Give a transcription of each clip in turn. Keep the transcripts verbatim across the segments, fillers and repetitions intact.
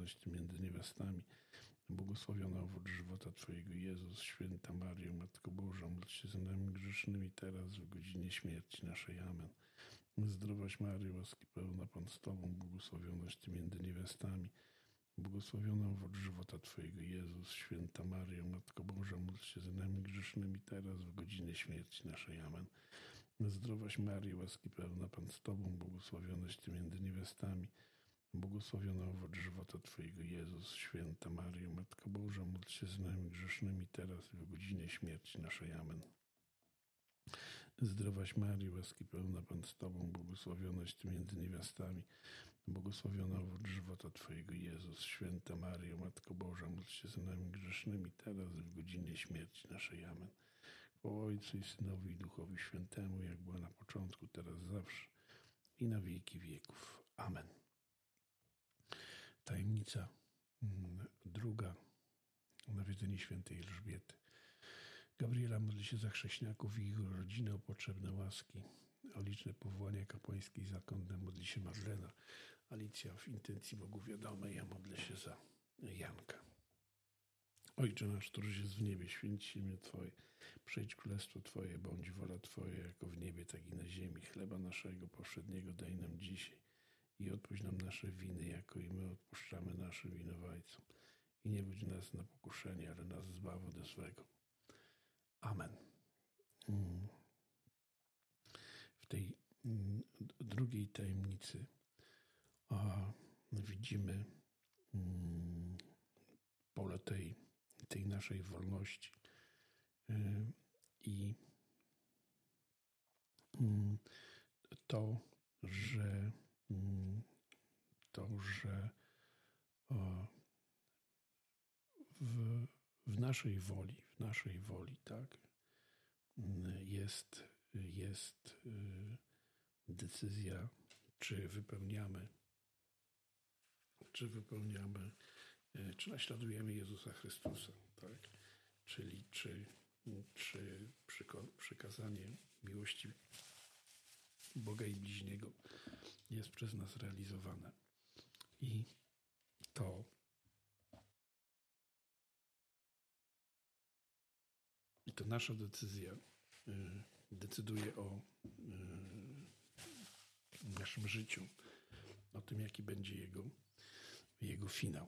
błogosławionaś Ty między niewiastami. Błogosławiony owoc żywota Twojego, Jezus. Święta Maryjo, Matko Boża, módl się za nami grzesznymi, teraz w godzinie śmierci naszej. Amen. Zdrowaś Maryjo, łaski pełna, Pan z Tobą, błogosławionaś Ty między niewiastami. Błogosławiony owoc żywota Twojego, Jezus. Święta Maryjo, Matko Boża, módl się za nami grzesznymi, teraz w godzinie śmierci naszej. Amen. Zdrowaś Maryjo, łaski pełna, Pan z Tobą, błogosławionaś Ty między niewiastami. Błogosławiony owoc żywota Twojego, Jezus. Święta Maryjo, Matko Boża, módl się za nami grzesznymi, teraz i w godzinie śmierci naszej. Amen. Zdrowaś Maryjo, łaski pełna, Pan z Tobą, błogosławionaś Ty między niewiastami. Błogosławiony owoc żywota Twojego, Jezus. Święta Maryjo, Matko Boża, módl się za nami grzesznymi, teraz i w godzinie śmierci naszej. Amen. Chwała Ojcu i Synowi i Duchowi Świętemu, jak była na początku, teraz zawsze i na wieki wieków. Amen. Tajemnica druga. Nawiedzenie świętej Elżbiety. Gabriela modli się za chrześniaków i ich rodzinę o potrzebne łaski. O liczne powołania kapłańskie i zakonne modli się Magdalena. Alicja w intencji Bogu wiadomej, ja modlę się za Janka. Ojcze nasz, któryś jest w niebie, święć się imię Twoje. Przyjdź królestwo Twoje, bądź wola Twoja, jako w niebie, tak i na ziemi. Chleba naszego powszedniego daj nam dzisiaj i odpuść nam nasze winy, jako i my odpuszczamy naszym winowajcom. I nie budź nas na pokuszenie, ale nas zbaw ode złego. Amen. W tej drugiej tajemnicy a, widzimy um, pole tej, tej naszej wolności y, i y, to, że y, to, że o, w, w naszej woli, w naszej woli, tak, jest, jest decyzja, czy wypełniamy, czy wypełniamy, czy naśladujemy Jezusa Chrystusa, tak, czyli czy, czy przykazanie miłości Boga i bliźniego jest przez nas realizowane. I to I to nasza decyzja decyduje o naszym życiu, o tym, jaki będzie jego, jego finał.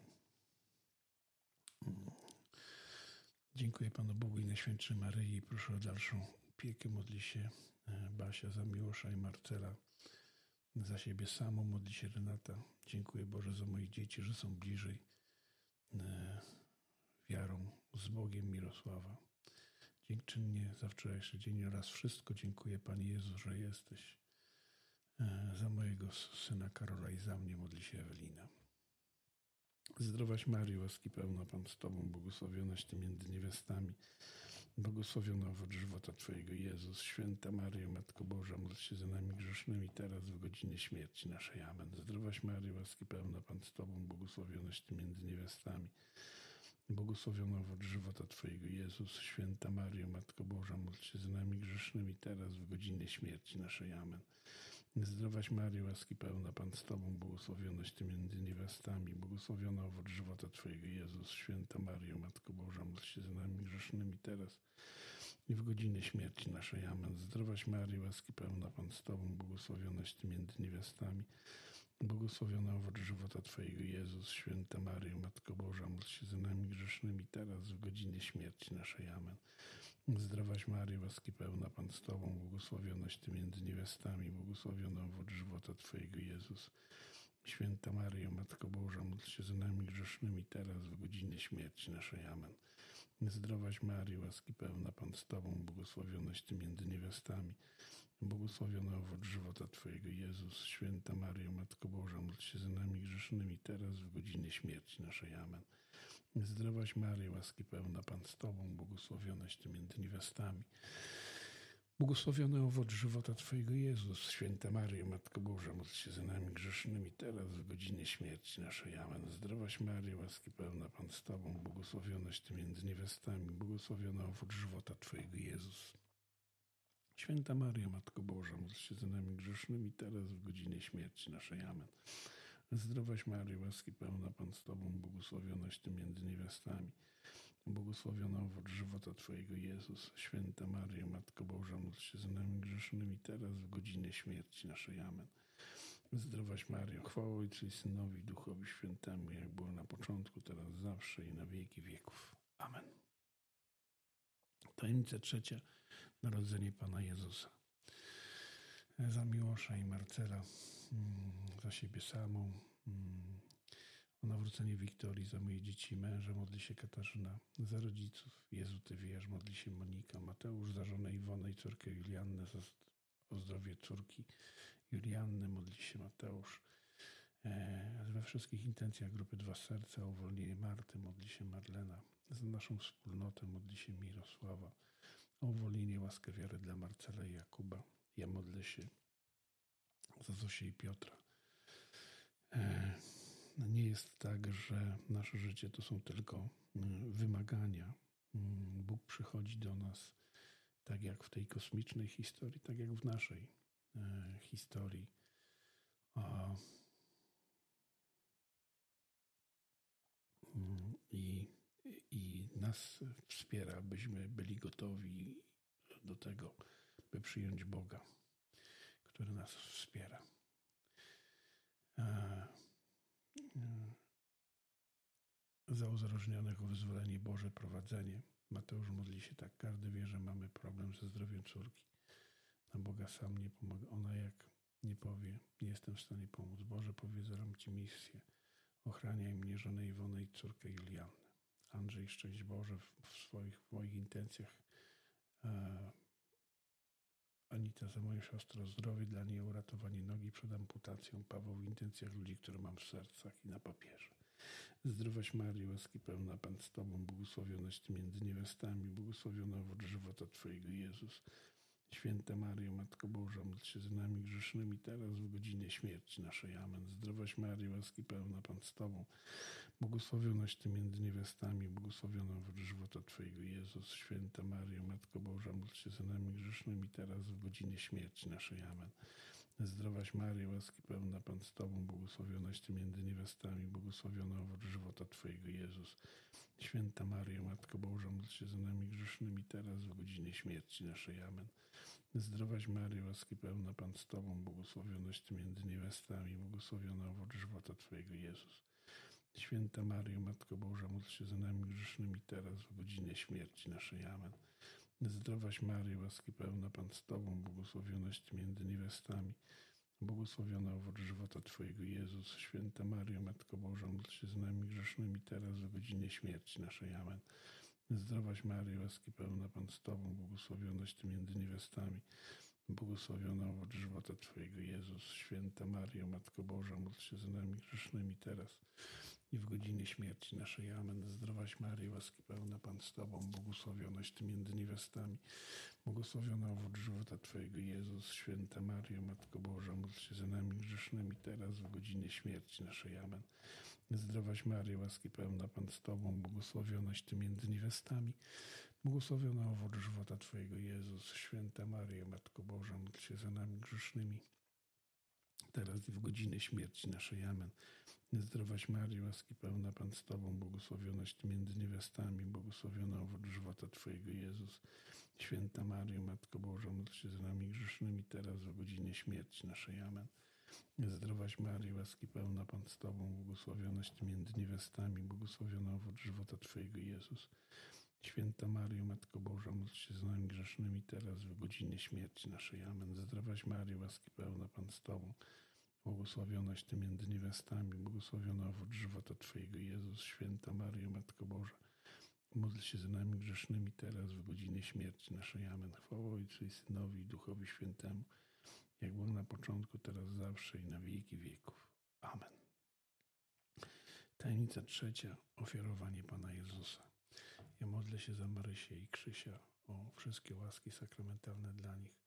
Dziękuję Panu Bogu i Najświętszej Maryi. Proszę o dalszą opiekę. Modli się Basia za Miłosza i Marcela. Za siebie samą modli się Renata. Dziękuję Boże za moich dzieci, że są bliżej wiarą z Bogiem Mirosława. Dziękczynnie za wczorajszy dzień oraz wszystko dziękuję Panie Jezu, że jesteś. Za mojego syna Karola i za mnie modli się Ewelina. Zdrowaś Maryjo, łaski pełna, Pan z Tobą, błogosławionaś Ty między niewiastami. Błogosławiona owoc żywota Twojego, Jezus. Święta Maryjo, Matko Boża, módl się za nami grzesznymi, teraz w godzinie śmierci naszej. Amen. Zdrowaś Maryjo, łaski pełna, Pan z Tobą, błogosławionaś Ty między niewiastami. Błogosławiona owoc żywota Twojego, Jezus. Święta Maryjo, Matko Boża, módl się za nami grzesznymi, teraz w godzinie śmierci naszej. Amen. Zdrowaś Maryjo, łaski pełna, Pan z Tobą, błogosławionaś Ty między niewiastami. Błogosławiona owoc żywota Twojego, Jezus. Święta Maryjo, Matko Boża, módl się za nami grzesznymi, teraz i w godzinie śmierci naszej. Amen. Zdrowaś Maryjo, łaski pełna, Pan z Tobą, błogosławionaś Ty między niewiastami. Błogosławiona owoc żywota Twojego, Jezus. Święta Maryjo, Matko Boża, módl się za nami grzesznymi, teraz w godzinie śmierci naszej. Amen. Zdrowaś Maryjo, łaski pełna, Pan z Tobą, błogosławionaś Ty między niewiastami. Błogosławiona owoc żywota Twojego, Jezus. Święta Maryjo, Matko Boża, módl się za nami grzesznymi, teraz w godzinie śmierci naszej. Amen. Zdrowaś Maryjo, łaski pełna, Pan z Tobą, błogosławionaś Ty między niewiastami. Błogosławiona owoc żywota Twojego, Jezus. Święta Maryjo, Matko Boża, módl się za nami grzesznymi, teraz w godzinie śmierci naszej. Amen. Zdrowaś Maryjo, łaski pełna, Pan z Tobą, błogosławionaś Ty między niewiastami. Błogosławiony owoc żywota Twojego, Jezus. Święta Maryjo, Matko Boża, módl się za nami grzesznymi, teraz w godzinie śmierci naszej. Amen. Zdrowaś Maryjo, łaski pełna, Pan z Tobą, błogosławionaś Ty między niewiastami. Błogosławiony owoc żywota Twojego, Jezus. Święta Maryjo, Matko Boża, módl się za nami grzesznymi, teraz w godzinie śmierci naszej. Amen. Zdrowaś Maryjo, łaski pełna, Pan z Tobą, błogosławionaś Ty między niewiastami. Błogosławiona owoc żywota Twojego, Jezus. Święta Maryjo, Matko Boża, módl się za nami grzesznymi, teraz w godzinie śmierci naszej. Amen. Zdrowaś Maryjo, chwała Ojcu i Synowi, Duchowi Świętemu, jak było na początku, teraz, zawsze i na wieki wieków. Amen. Tajemnica trzecia. Narodzenie Pana Jezusa. Za Miłosza i Marcela, za siebie samą, o nawrócenie Wiktorii, za moje dzieci i męża modli się Katarzyna, za rodziców Jezu Ty wiesz, modli się Monika, Mateusz, za żonę Iwonę i córkę Juliannę, za o zdrowie córki Julianny modli się Mateusz. We wszystkich intencjach grupy Dwa Serca, o uwolnienie Marty modli się Marlena, za naszą wspólnotę modli się Mirosława, o uwolnienie, łaskę wiary dla Marcela i Jakuba. Ja modlę się za Zosię i Piotra. Nie jest tak, że nasze życie to są tylko wymagania. Bóg przychodzi do nas tak jak w tej kosmicznej historii, tak jak w naszej historii. I, i nas wspiera, byśmy byli gotowi do tego, by przyjąć Boga, który nas wspiera. Za uzależnionych o wyzwolenie, Boże prowadzenie. Mateusz modli się tak. Każdy wie, że mamy problem ze zdrowiem córki. Na Boga sam nie pomaga. Ona jak nie powie, nie jestem w stanie pomóc. Boże, powierzam Ci misję. Ochraniaj mnie, żonę Iwonę i córkę Juliannę. Andrzej, szczęść Boże w swoich, w moich intencjach. E, Anita, za moją siostrę, zdrowie dla niej, uratowanie nogi przed amputacją. Paweł, w intencjach ludzi, które mam w sercach i na papierze. Zdrowaś Maryjo, łaski pełna, Pan z Tobą, błogosławionaś Ty między niewiastami, błogosławiona owoc żywota Twojego, Jezus. Święta Maryjo, Matko Boża, módl się za nami grzesznymi, teraz w godzinie śmierci naszej. Amen. Zdrowaś Maryjo, łaski pełna, Pan z Tobą, błogosławionaś Ty między niewiastami, błogosławiona owoc żywota Twojego, Jezus. Święta Maryjo, Matko Boża, módl się za nami grzesznymi, teraz w godzinie śmierci naszej. Amen. Zdrowaś Maryjo, łaski pełna, Pan z Tobą, błogosławionaś Ty między niewiastami, błogosławiona owoc żywota Twojego, Jezus. Święta Maryjo, Matko Boża, módl się za nami grzesznymi, teraz w godzinie śmierci naszej. Amen. Zdrowaś Maryjo, łaski pełna, Pan z Tobą, błogosławionaś Ty między niewiastami, błogosławiona owoc żywota Twojego, Jezus. Święta Maryjo, Matko Boża, módl się za nami grzesznymi, teraz w godzinie śmierci naszej. Amen. Zdrowaś Maryjo, łaski pełna, Pan z Tobą, błogosławionaś Ty między niewiastami, błogosławiona owoc żywota Twojego, Jezus. Święta Maryjo, Matko Boża, módl się za nami grzesznymi, teraz w godzinie śmierci naszej. Amen. Zdrowaś Maryjo, łaski pełna, Pan z Tobą, błogosławionaś Ty między niewiastami, błogosławiona owoc żywota Twojego, Jezus. Święta Maryjo, Matko Boża, módl się za nami grzesznymi, teraz i w godzinie śmierci naszej. Amen. Zdrowaś Maryjo, łaski pełna, Pan z Tobą, błogosławionaś Ty między niewiastami, błogosławiona owoc żywota Twojego, Jezus. Święta Maryjo, Matko Boża, módl się za nami grzesznymi, teraz w godzinie śmierci naszej. Amen. Zdrowaś Maryjo, łaski pełna, Pan z Tobą, błogosławionaś Ty między niewiastami, błogosławiona owoc żywota Twojego, Jezus. Święta Maryjo, Matko Boża, módl się za nami grzesznymi, teraz i w godzinie śmierci naszej. Amen. Zdrowaś Maryjo, łaski pełna, Pan z Tobą, błogosławionaś Ty między niewiastami, błogosławiona owoc żywota Twojego, Jezus. Święta Maryjo, Matko Boża, módl się za nami grzesznymi, teraz w godzinie śmierci naszej. Amen. Zdrowaś Maryjo, łaski pełna, Pan z Tobą, błogosławionaś Ty między niewiastami, błogosławiona owoc żywota Twojego, Jezus. Święta Maryjo, Matko Boża, módl się za nami grzesznymi, teraz w godzinie śmierci naszej. Amen. Zdrowaś Maryjo, łaski pełna, Pan z Tobą, błogosławionaś Ty między niewiastami, błogosławiona owoc żywota Twojego, Jezus. Święta Maryjo, Matko Boża, módl się za nami grzesznymi, teraz w godzinie śmierci naszej. Amen. Chwała Ojcu i Synowi i Duchowi Świętemu, jak było na początku, teraz, zawsze i na wieki wieków. Amen. Tajemnica trzecia. Ofiarowanie Pana Jezusa. Ja modlę się za Marysię i Krzysia o wszystkie łaski sakramentalne dla nich.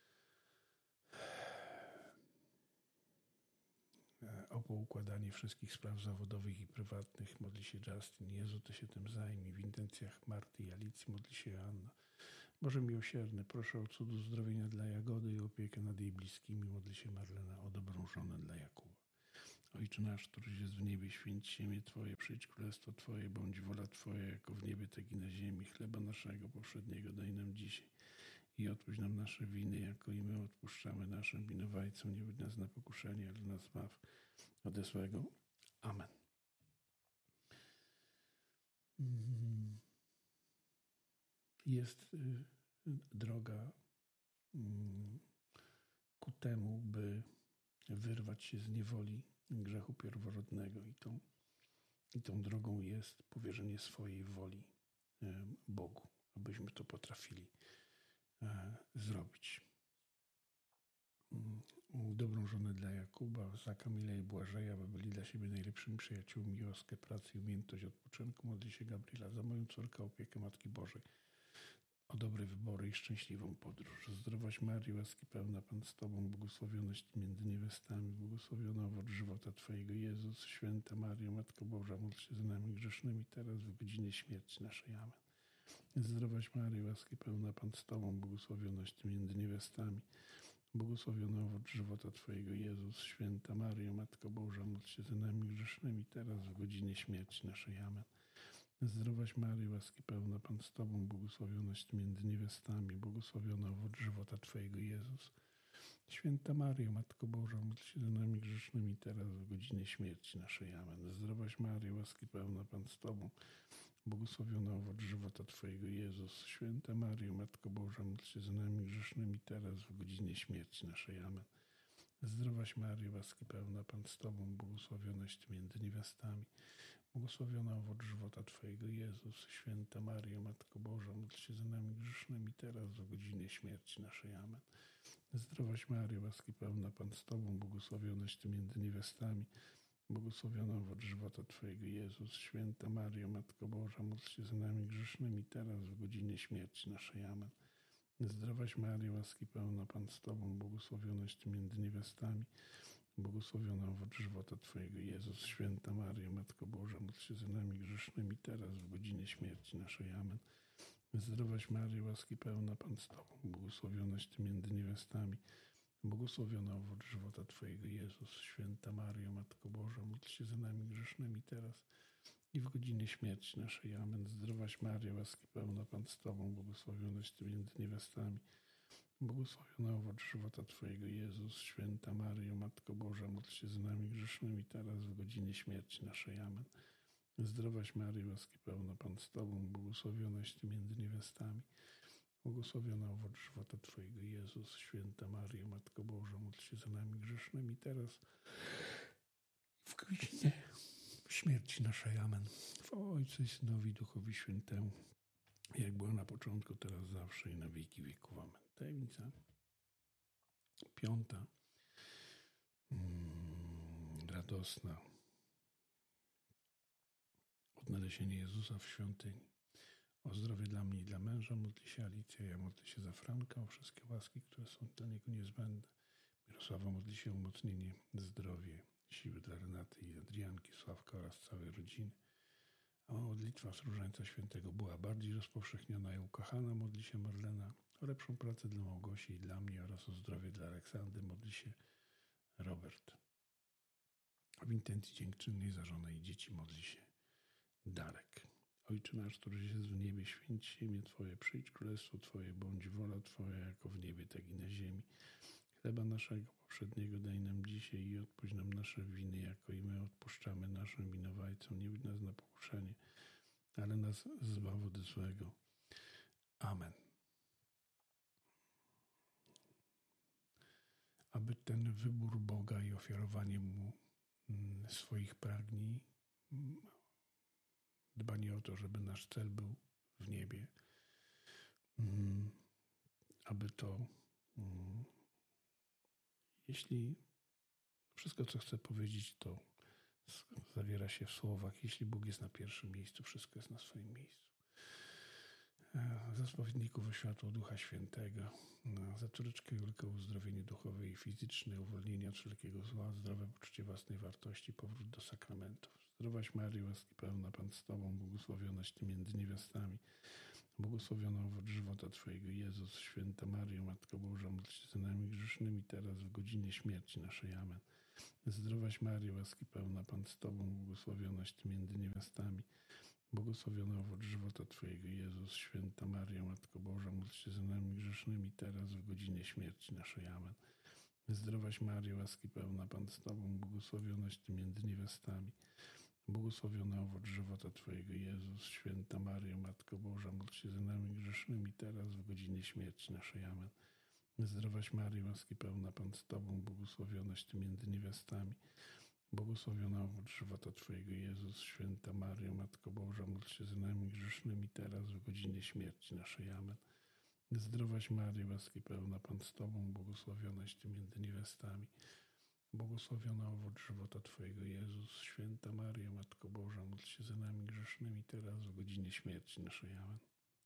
O poukładanie wszystkich spraw zawodowych i prywatnych modli się Justin. Jezu, Ty się tym zajmij. W intencjach Marty i Alicji modli się Anna. Boże miłosierny, proszę o cud uzdrowienia dla Jagody i opiekę nad jej bliskimi. Modli się Marlena o dobrą żonę dla Jakuba. Ojcze nasz, któryś jest w niebie, święć się imię Twoje, przyjdź królestwo Twoje, bądź wola Twoja, jako w niebie, tak i na ziemi. Chleba naszego powszedniego daj nam dzisiaj i odpuść nam nasze winy, jako i my odpuszczamy naszym winowajcom. Nie wódź nas na pokuszenie, ale nas zbaw ode złego. Amen. Jest droga ku temu, by wyrwać się z niewoli grzechu pierworodnego i tą, i tą drogą jest powierzenie swojej woli Bogu, abyśmy to potrafili zrobić. Dobrą żonę dla Jakuba, za Kamila i Błażeja, aby byli dla siebie najlepszymi przyjaciółmi, łaskę pracy i umiejętność odpoczynku. Modli się Gabriela za moją córkę, opiekę Matki Bożej, o dobre wybory i szczęśliwą podróż. Zdrowaś Marii, łaski pełna, Pan z Tobą, błogosławionaś Ty między niewiastami, błogosławiony owoc żywota Twojego, Jezus. Święta Mario, Matko Boża, módl się za nami grzesznymi, teraz w godzinie śmierci naszej. Amen. Zdrowaś Mario, łaski pełna, Pan z Tobą, błogosławionaś Ty między niewiastami, błogosławiony owoc żywota Twojego, Jezus. Święta Mario, Matko Boża, módl się za nami grzesznymi, teraz w godzinie śmierci naszej. Amen. Zdrowaś Maryjo, łaski pełna, Pan z Tobą, błogosławionaś Ty między niewiastami, błogosławiony owoc żywota Twojego, Jezus. Święta Maryjo, Matko Boża, módl się za nami grzesznymi, teraz w godzinie śmierci naszej. Amen. Zdrowaś Maryjo, łaski pełna, Pan z Tobą, błogosławiony owoc żywota Twojego, Jezus. Święta Maryjo, Matko Boża, módl się za nami grzesznymi, teraz w godzinie śmierci naszej. Amen. Zdrowaś Maryjo, łaski pełna, Pan z Tobą, błogosławionaś Ty między niewiastami, błogosławiony owoc żywota Twojego, Jezus. Święta Maryjo, Matko Boża, módl się za nami grzesznymi, teraz w godzinie śmierci naszej. Amen. Zdrowaś Maryjo, łaski pełna, Pan z Tobą, błogosławionaś Ty między niewiastami, błogosławiony owoc żywota Twojego, Jezus. Święta Maryjo, Matko Boża, módl się za nami grzesznymi, teraz w godzinie śmierci naszej. Amen. Zdrowaś Maryjo, łaski pełna, Pan z Tobą, błogosławionaś Ty między niewiastami, błogosławiony owoc żywota Twojego, Jezus. Święta Maryjo, Matko Boża, módl się za nami grzesznymi, teraz w godzinie śmierci naszej. Amen. Zdrowaś Maryjo, łaski pełna, Pan z Tobą, błogosławionaś Ty między niewiastami, błogosławiony owoc żywota Twojego, Jezus. Święta Maryjo, Matko Boża, módl się za nami grzesznymi, teraz i w godzinie śmierci naszej. Amen. Zdrowaś Maryjo, łaski pełna, Pan z Tobą, błogosławionaś Ty między niewiastami, błogosławiony owoc żywota Twojego, Jezus. Święta Maryjo, Matko Boża, módl się za nami grzesznymi, teraz w godzinie śmierci naszej. Amen. Zdrowaś Maryjo, łaski pełna, Pan z Tobą, błogosławionaś Ty między niewiastami, błogosławiony owoc żywota Twojego, Jezus. Święta Maryjo, Matko Boża, módl się za nami grzesznymi, teraz w godzinie śmierci naszej. Amen. W Ojcu i Synowi, Duchowi Świętemu, jak było na początku, teraz, zawsze i na wieki wieków. Amen. Tajemnica piąta, mm, radosna. Odnalezienie Jezusa w świątyni. O zdrowie dla mnie i dla męża modli się Alicja, ja modlę się za Franka, o wszystkie łaski, które są dla niego niezbędne. Mirosława modli się o umocnienie, zdrowie, siły dla Renaty i Adrianki, Sławka oraz całej rodziny. A modlitwa z Różańca Świętego była bardziej rozpowszechniona i ukochana. Modli się Marlena o lepszą pracę dla Małgosi i dla mnie oraz o zdrowie dla Aleksandry. Modli się Robert. W intencji dziękczynnej za żonę i dzieci modli się Darek. Ojcze nasz, któryś jest w niebie, święć się imię Twoje, przyjdź królestwo Twoje, bądź wola Twoja, jako w niebie, tak i na ziemi. Chleba naszego powszedniego daj nam dzisiaj i odpuść nam nasze winy, jako i my odpuszczamy naszym winowajcom. Nie wódź nas na pokuszenie, ale nas zbaw ode złego. Amen. Aby ten wybór Boga i ofiarowanie Mu swoich pragnień, dbanie o to, żeby nasz cel był w niebie, aby to, jeśli wszystko, co chcę powiedzieć, to zawiera się w słowach, jeśli Bóg jest na pierwszym miejscu, wszystko jest na swoim miejscu. Za spowiedników o światło Ducha Świętego, za córeczkę Julkę o uzdrowienie duchowe i fizyczne, uwolnienie od wszelkiego zła, zdrowe poczucie własnej wartości, powrót do sakramentów. Zdrowaś Maryjo, łaski pełna, Pan z Tobą, błogosławionaś Ty między niewiastami, błogosławiona owoc żywota Twojego, Jezus. Święta Maryjo, Matko Boża, módl się za nami grzesznymi, teraz w godzinie śmierci naszej. Amen. Zdrowaś Maryjo, łaski pełna, Pan z Tobą, błogosławionaś Ty między niewiastami. Błogosławiony owoc żywota Twojego, Jezus. Święta Maryjo, Matko Boża, módl się za nami grzesznymi, teraz w godzinie śmierci naszej. Amen. Zdrowaś Maryjo, łaski pełna, Pan z Tobą, błogosławionaś Ty między niewiastami. Błogosławiony owoc żywota Twojego, Jezus. Święta Maryjo, Matko Boża, módl się za nami grzesznymi, teraz w godzinie śmierci naszej. Amen. Zdrowaś Maryjo, łaski pełna, Pan z Tobą, błogosławionaś Ty między niewiastami. Błogosławiony owoc żywota Twojego, Jezus. Święta Maryjo, Matko Boża, módl się za nami grzesznymi, teraz w godzinie śmierci naszej. Amen. Zdrowaś Maryjo, łaski pełna, Pan z Tobą, błogosławionaś Ty między niewiastami. Błogosławiony owoc żywota Twojego, Jezus. Święta Maryjo, Matko Boża, módl się za nami grzesznymi, teraz w godzinie śmierci naszej. Amen.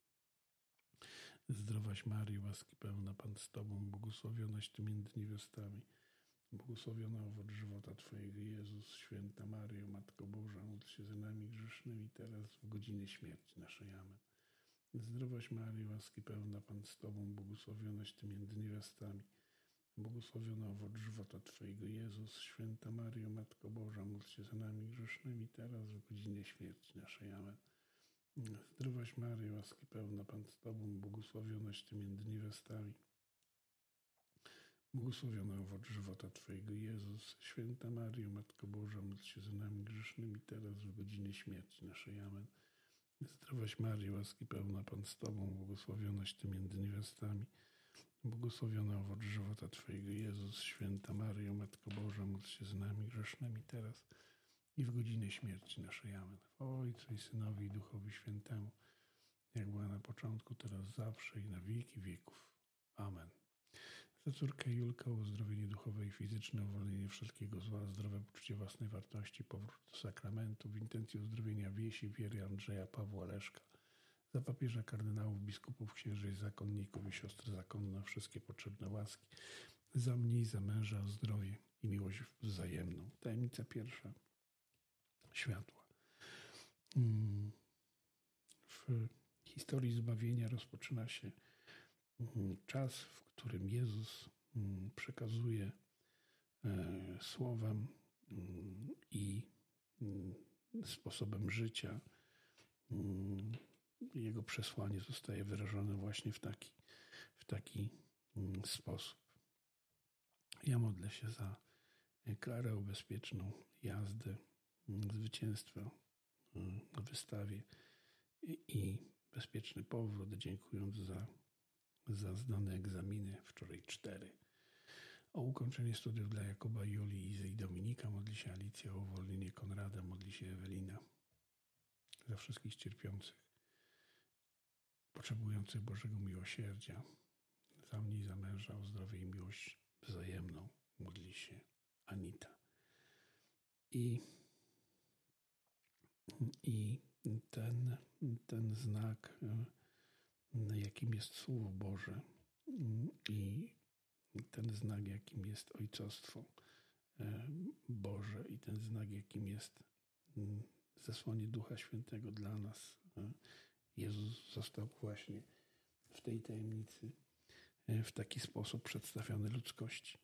Zdrowaś Maryjo, łaski pełna, Pan z Tobą, błogosławionaś Ty między niewiastami. Błogosławiony owoc żywota Twojego, Jezus. Święta Maryjo, Matko Boża, módl się za nami grzesznymi, teraz w godzinie śmierci naszej. Amen. Zdrowaś Maryjo, łaski pełna, Pan z Tobą, błogosławionaś Ty między niewiastami. Błogosławiony owoc żywota Twojego, Jezus. Święta Maryjo, Matko Boża, módl się za nami grzesznymi, teraz w godzinie śmierci naszej. Amen. Zdrowaś Maryjo, łaski pełna, Pan z Tobą, błogosławionaś Ty między niewiastami. Błogosławiony owoc żywota Twojego, Jezus. Święta Maryjo, Matko Boża, módl się za nami grzesznymi, teraz w godzinie śmierci naszej. Amen. Zdrowaś Maryjo, łaski pełna, Pan z Tobą, błogosławionaś Ty między niewiastami. Błogosławiony owoc żywota Twojego, Jezus. Święta Maryjo, Matko Boża, módl się za nami grzesznymi, teraz i w godzinie śmierci naszej. Amen. Ojcu i Synowi i Duchowi Świętemu, jak była na początku, teraz zawsze i na wieki wieków. Amen. Za córkę Julkę o uzdrowienie duchowe i fizyczne, uwolnienie wszelkiego zła, zdrowe poczucie własnej wartości, powrót do sakramentu, w intencji uzdrowienia Wiesi, Wiery, Andrzeja, Pawła, Leszka. Za papieża, kardynałów, biskupów, księży, zakonników i siostry zakonne, wszystkie potrzebne łaski. Za mnie i za męża o zdrowie i miłość wzajemną. Tajemnica pierwsza. Światła. W historii zbawienia rozpoczyna się czas, w którym Jezus przekazuje słowem i sposobem życia. Jego przesłanie zostaje wyrażone właśnie w taki, w taki sposób. Ja modlę się za Klarę o bezpieczną jazdę, zwycięstwo na wystawie i bezpieczny powrót, dziękując za, za zdane egzaminy, wczoraj cztery. O ukończenie studiów dla Jakuba, Julii, Izy i Dominika modli się Alicja, o uwolnienie Konrada modli się Ewelina. Za wszystkich cierpiących, potrzebujących Bożego miłosierdzia, za mnie i za męża o zdrowie i miłość wzajemną modli się Anita. I, i ten, ten znak, jakim jest Słowo Boże, i ten znak, jakim jest ojcostwo Boże, i ten znak, jakim jest zesłanie Ducha Świętego dla nas. Jezus został właśnie w tej tajemnicy w taki sposób przedstawiony ludzkości.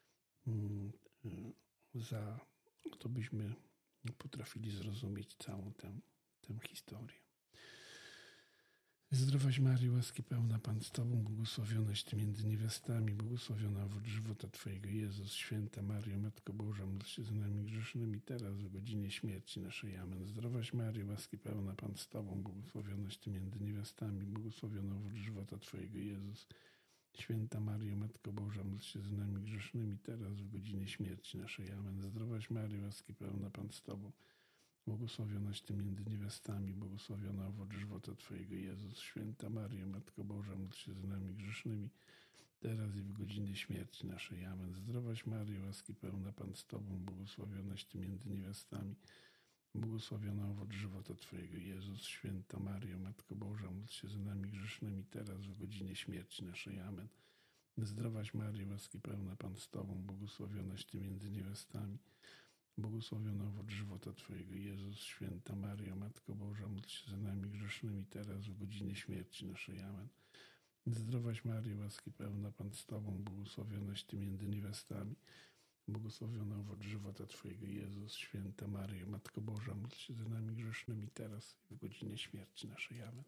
Za to byśmy potrafili zrozumieć całą tę, tę historię. Zdrowaś Maryjo, łaski pełna, Pan z Tobą, błogosławionaś Ty między niewiastami, błogosławiona owoc żywota Twojego, Jezus. Święta Maryjo, Matko Boża, módl się za nami grzesznymi, teraz w godzinie śmierci naszej. Amen. Zdrowaś Maryjo, łaski pełna, Pan z Tobą, błogosławionaś Ty między niewiastami, błogosławiona owoc żywota Twojego, Jezus. Święta Maryjo, Matko Boża, módl się za nami grzesznymi, teraz w godzinie śmierci naszej. Amen. Zdrowaś Maryjo, łaski pełna, Pan z Tobą, błogosławionaś Ty między niewiastami, błogosławiona owoc żywota Twojego, Jezus. Święta Maryjo, Matko Boża, módl się za nami grzesznymi, teraz i w godzinie śmierci naszej. Amen. Zdrowaś Maryjo, łaski pełna, Pan z Tobą, błogosławionaś Ty między niewiastami, błogosławiona owoc żywota Twojego, Jezus. Święta Maryjo, Matko Boża, módl się za nami grzesznymi, teraz w godzinie śmierci naszej. Amen. Zdrowaś Maryjo, łaski pełna, Pan z Tobą, błogosławionaś Ty między niewiastami, błogosławiona owoc żywota Twojego, Jezus. Święta Maryjo, Matko Boża, módl się za nami grzesznymi, teraz w godzinie śmierci naszej. Amen. Zdrowaś Maryjo, łaski pełna, Pan z Tobą, błogosławionaś Ty między niewiastami, błogosławiona owoc żywota Twojego, Jezus. Święta Maryjo, Matko Boża, módl się za nami grzesznymi teraz i w godzinie śmierci naszej. Amen.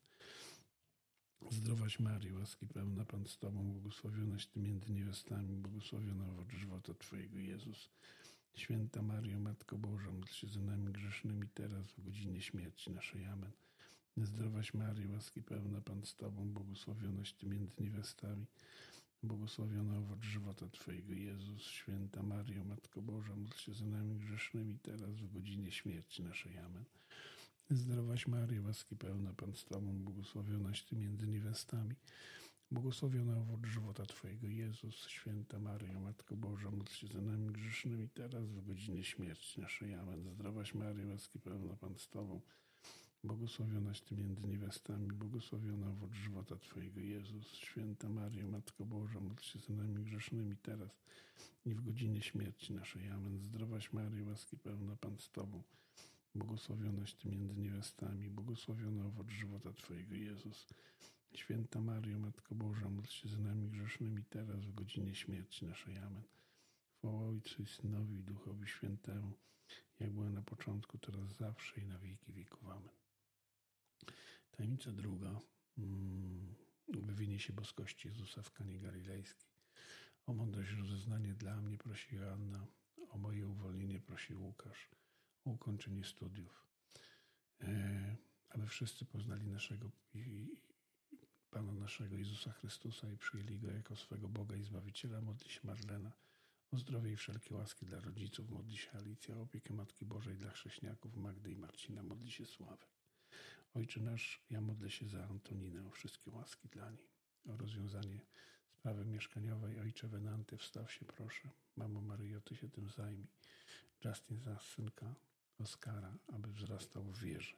Zdrowaś Maryjo, łaski pełna, Pan z Tobą, błogosławionaś Ty między niewiastami, błogosławiona owoc żywota Twojego, Jezus. Święta Maryjo, Matko Boża, módl się za nami grzesznymi teraz w godzinie śmierci naszej. Amen. Zdrowaś Maryjo, łaski pełna, Pan z Tobą, błogosławionaś Ty między niewiastami, błogosławiona owoc żywota Twojego, Jezus. Święta Maryjo, Matko Boża, módl się za nami grzesznymi teraz w godzinie śmierci naszej. Amen. Zdrowaś Maryjo, łaski pełna, Pan z Tobą, błogosławionaś Ty między niewiastami, błogosławiona owoc żywota Twojego, Jezus. Święta Maryjo, Matko Boża, módl się za nami grzesznymi teraz w godzinie śmierci naszej. Amen. Zdrowaś Maryjo, łaski pełna, Pan z Tobą, błogosławionaś Ty między niewiastami, błogosławiona owoc żywota Twojego, Jezus. Święta Maryjo, Matko Boża, módl się za nami grzesznymi teraz i w godzinie śmierci naszej. Amen. Zdrowaś Maryjo, łaski pełna, Pan z Tobą, błogosławionaś Ty między niewiastami, błogosławiona owoc żywota Twojego, Jezus. Święta Maryjo, Matko Boża, módl się za nami grzesznymi teraz w godzinie śmierci naszej. Amen. Chwała Ojcu i Synowi i Duchowi Świętemu, jak była na początku, teraz zawsze i na wieki wieków. Amen. Tajemnica druga. Objawienie się boskości Jezusa w Kanie Galilejskiej. O mądrość i rozeznanie dla mnie prosi Joanna, o moje uwolnienie prosi Łukasz, o ukończenie studiów, e, aby wszyscy poznali naszego i, Pana naszego Jezusa Chrystusa i przyjęli Go jako swego Boga i Zbawiciela. Modli się Marlena. O zdrowie i wszelkie łaski dla rodziców modli się Alicja. O opiekę Matki Bożej dla chrześcijaków Magdy i Marcina modli się Sławek. Ojcze nasz, ja modlę się za Antoninę, o wszystkie łaski dla niej. O rozwiązanie sprawy mieszkaniowej. Ojcze Wenanty, wstaw się proszę. Mamo Maryjo, Ty się tym zajmij. Justin za synka Oskara, aby wzrastał w wierze.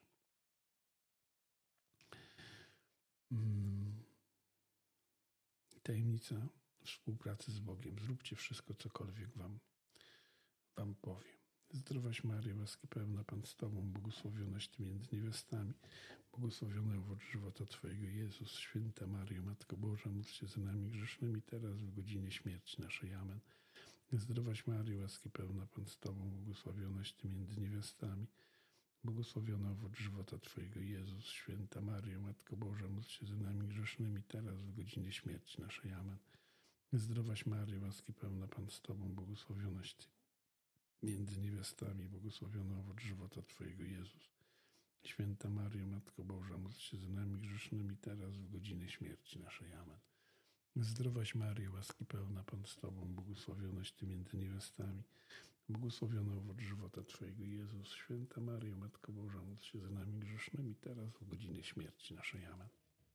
Hmm. Tajemnica współpracy z Bogiem. Zróbcie wszystko, cokolwiek wam, wam powie. Zdrowaś Maryjo, łaski pełna, Pan z Tobą, błogosławionaś Ty między niewiastami, błogosławiony owoc żywota Twojego, Jezus. Święta Maryjo, Matko Boża, módl się za nami grzesznymi teraz w godzinie śmierci naszej. Amen. Zdrowaś Maryjo, łaski pełna, Pan z Tobą, błogosławionaś Ty między niewiastami, błogosławiony owoc żywota Twojego, Jezus. Święta Maryjo, Matko Boża, módl się za nami grzesznymi teraz w godzinie śmierci naszej. Amen. Zdrowaś Maryjo, łaski pełna, Pan z Tobą, błogosławionaś Ty między niewiastami, błogosławiony owoc żywota Twojego, Jezus. Święta Maryjo, Matko Boża, módl się za nami grzesznymi teraz w godzinie śmierci naszej. Amen. Zdrowaś Maryjo, łaski pełna, Pan z Tobą, błogosławionaś Ty między niewiastami, błogosławiony owoc żywota Twojego, Jezus. Święta Maryjo, Matko Boża, módl się za nami grzesznymi teraz w godzinie śmierci naszej. Amen.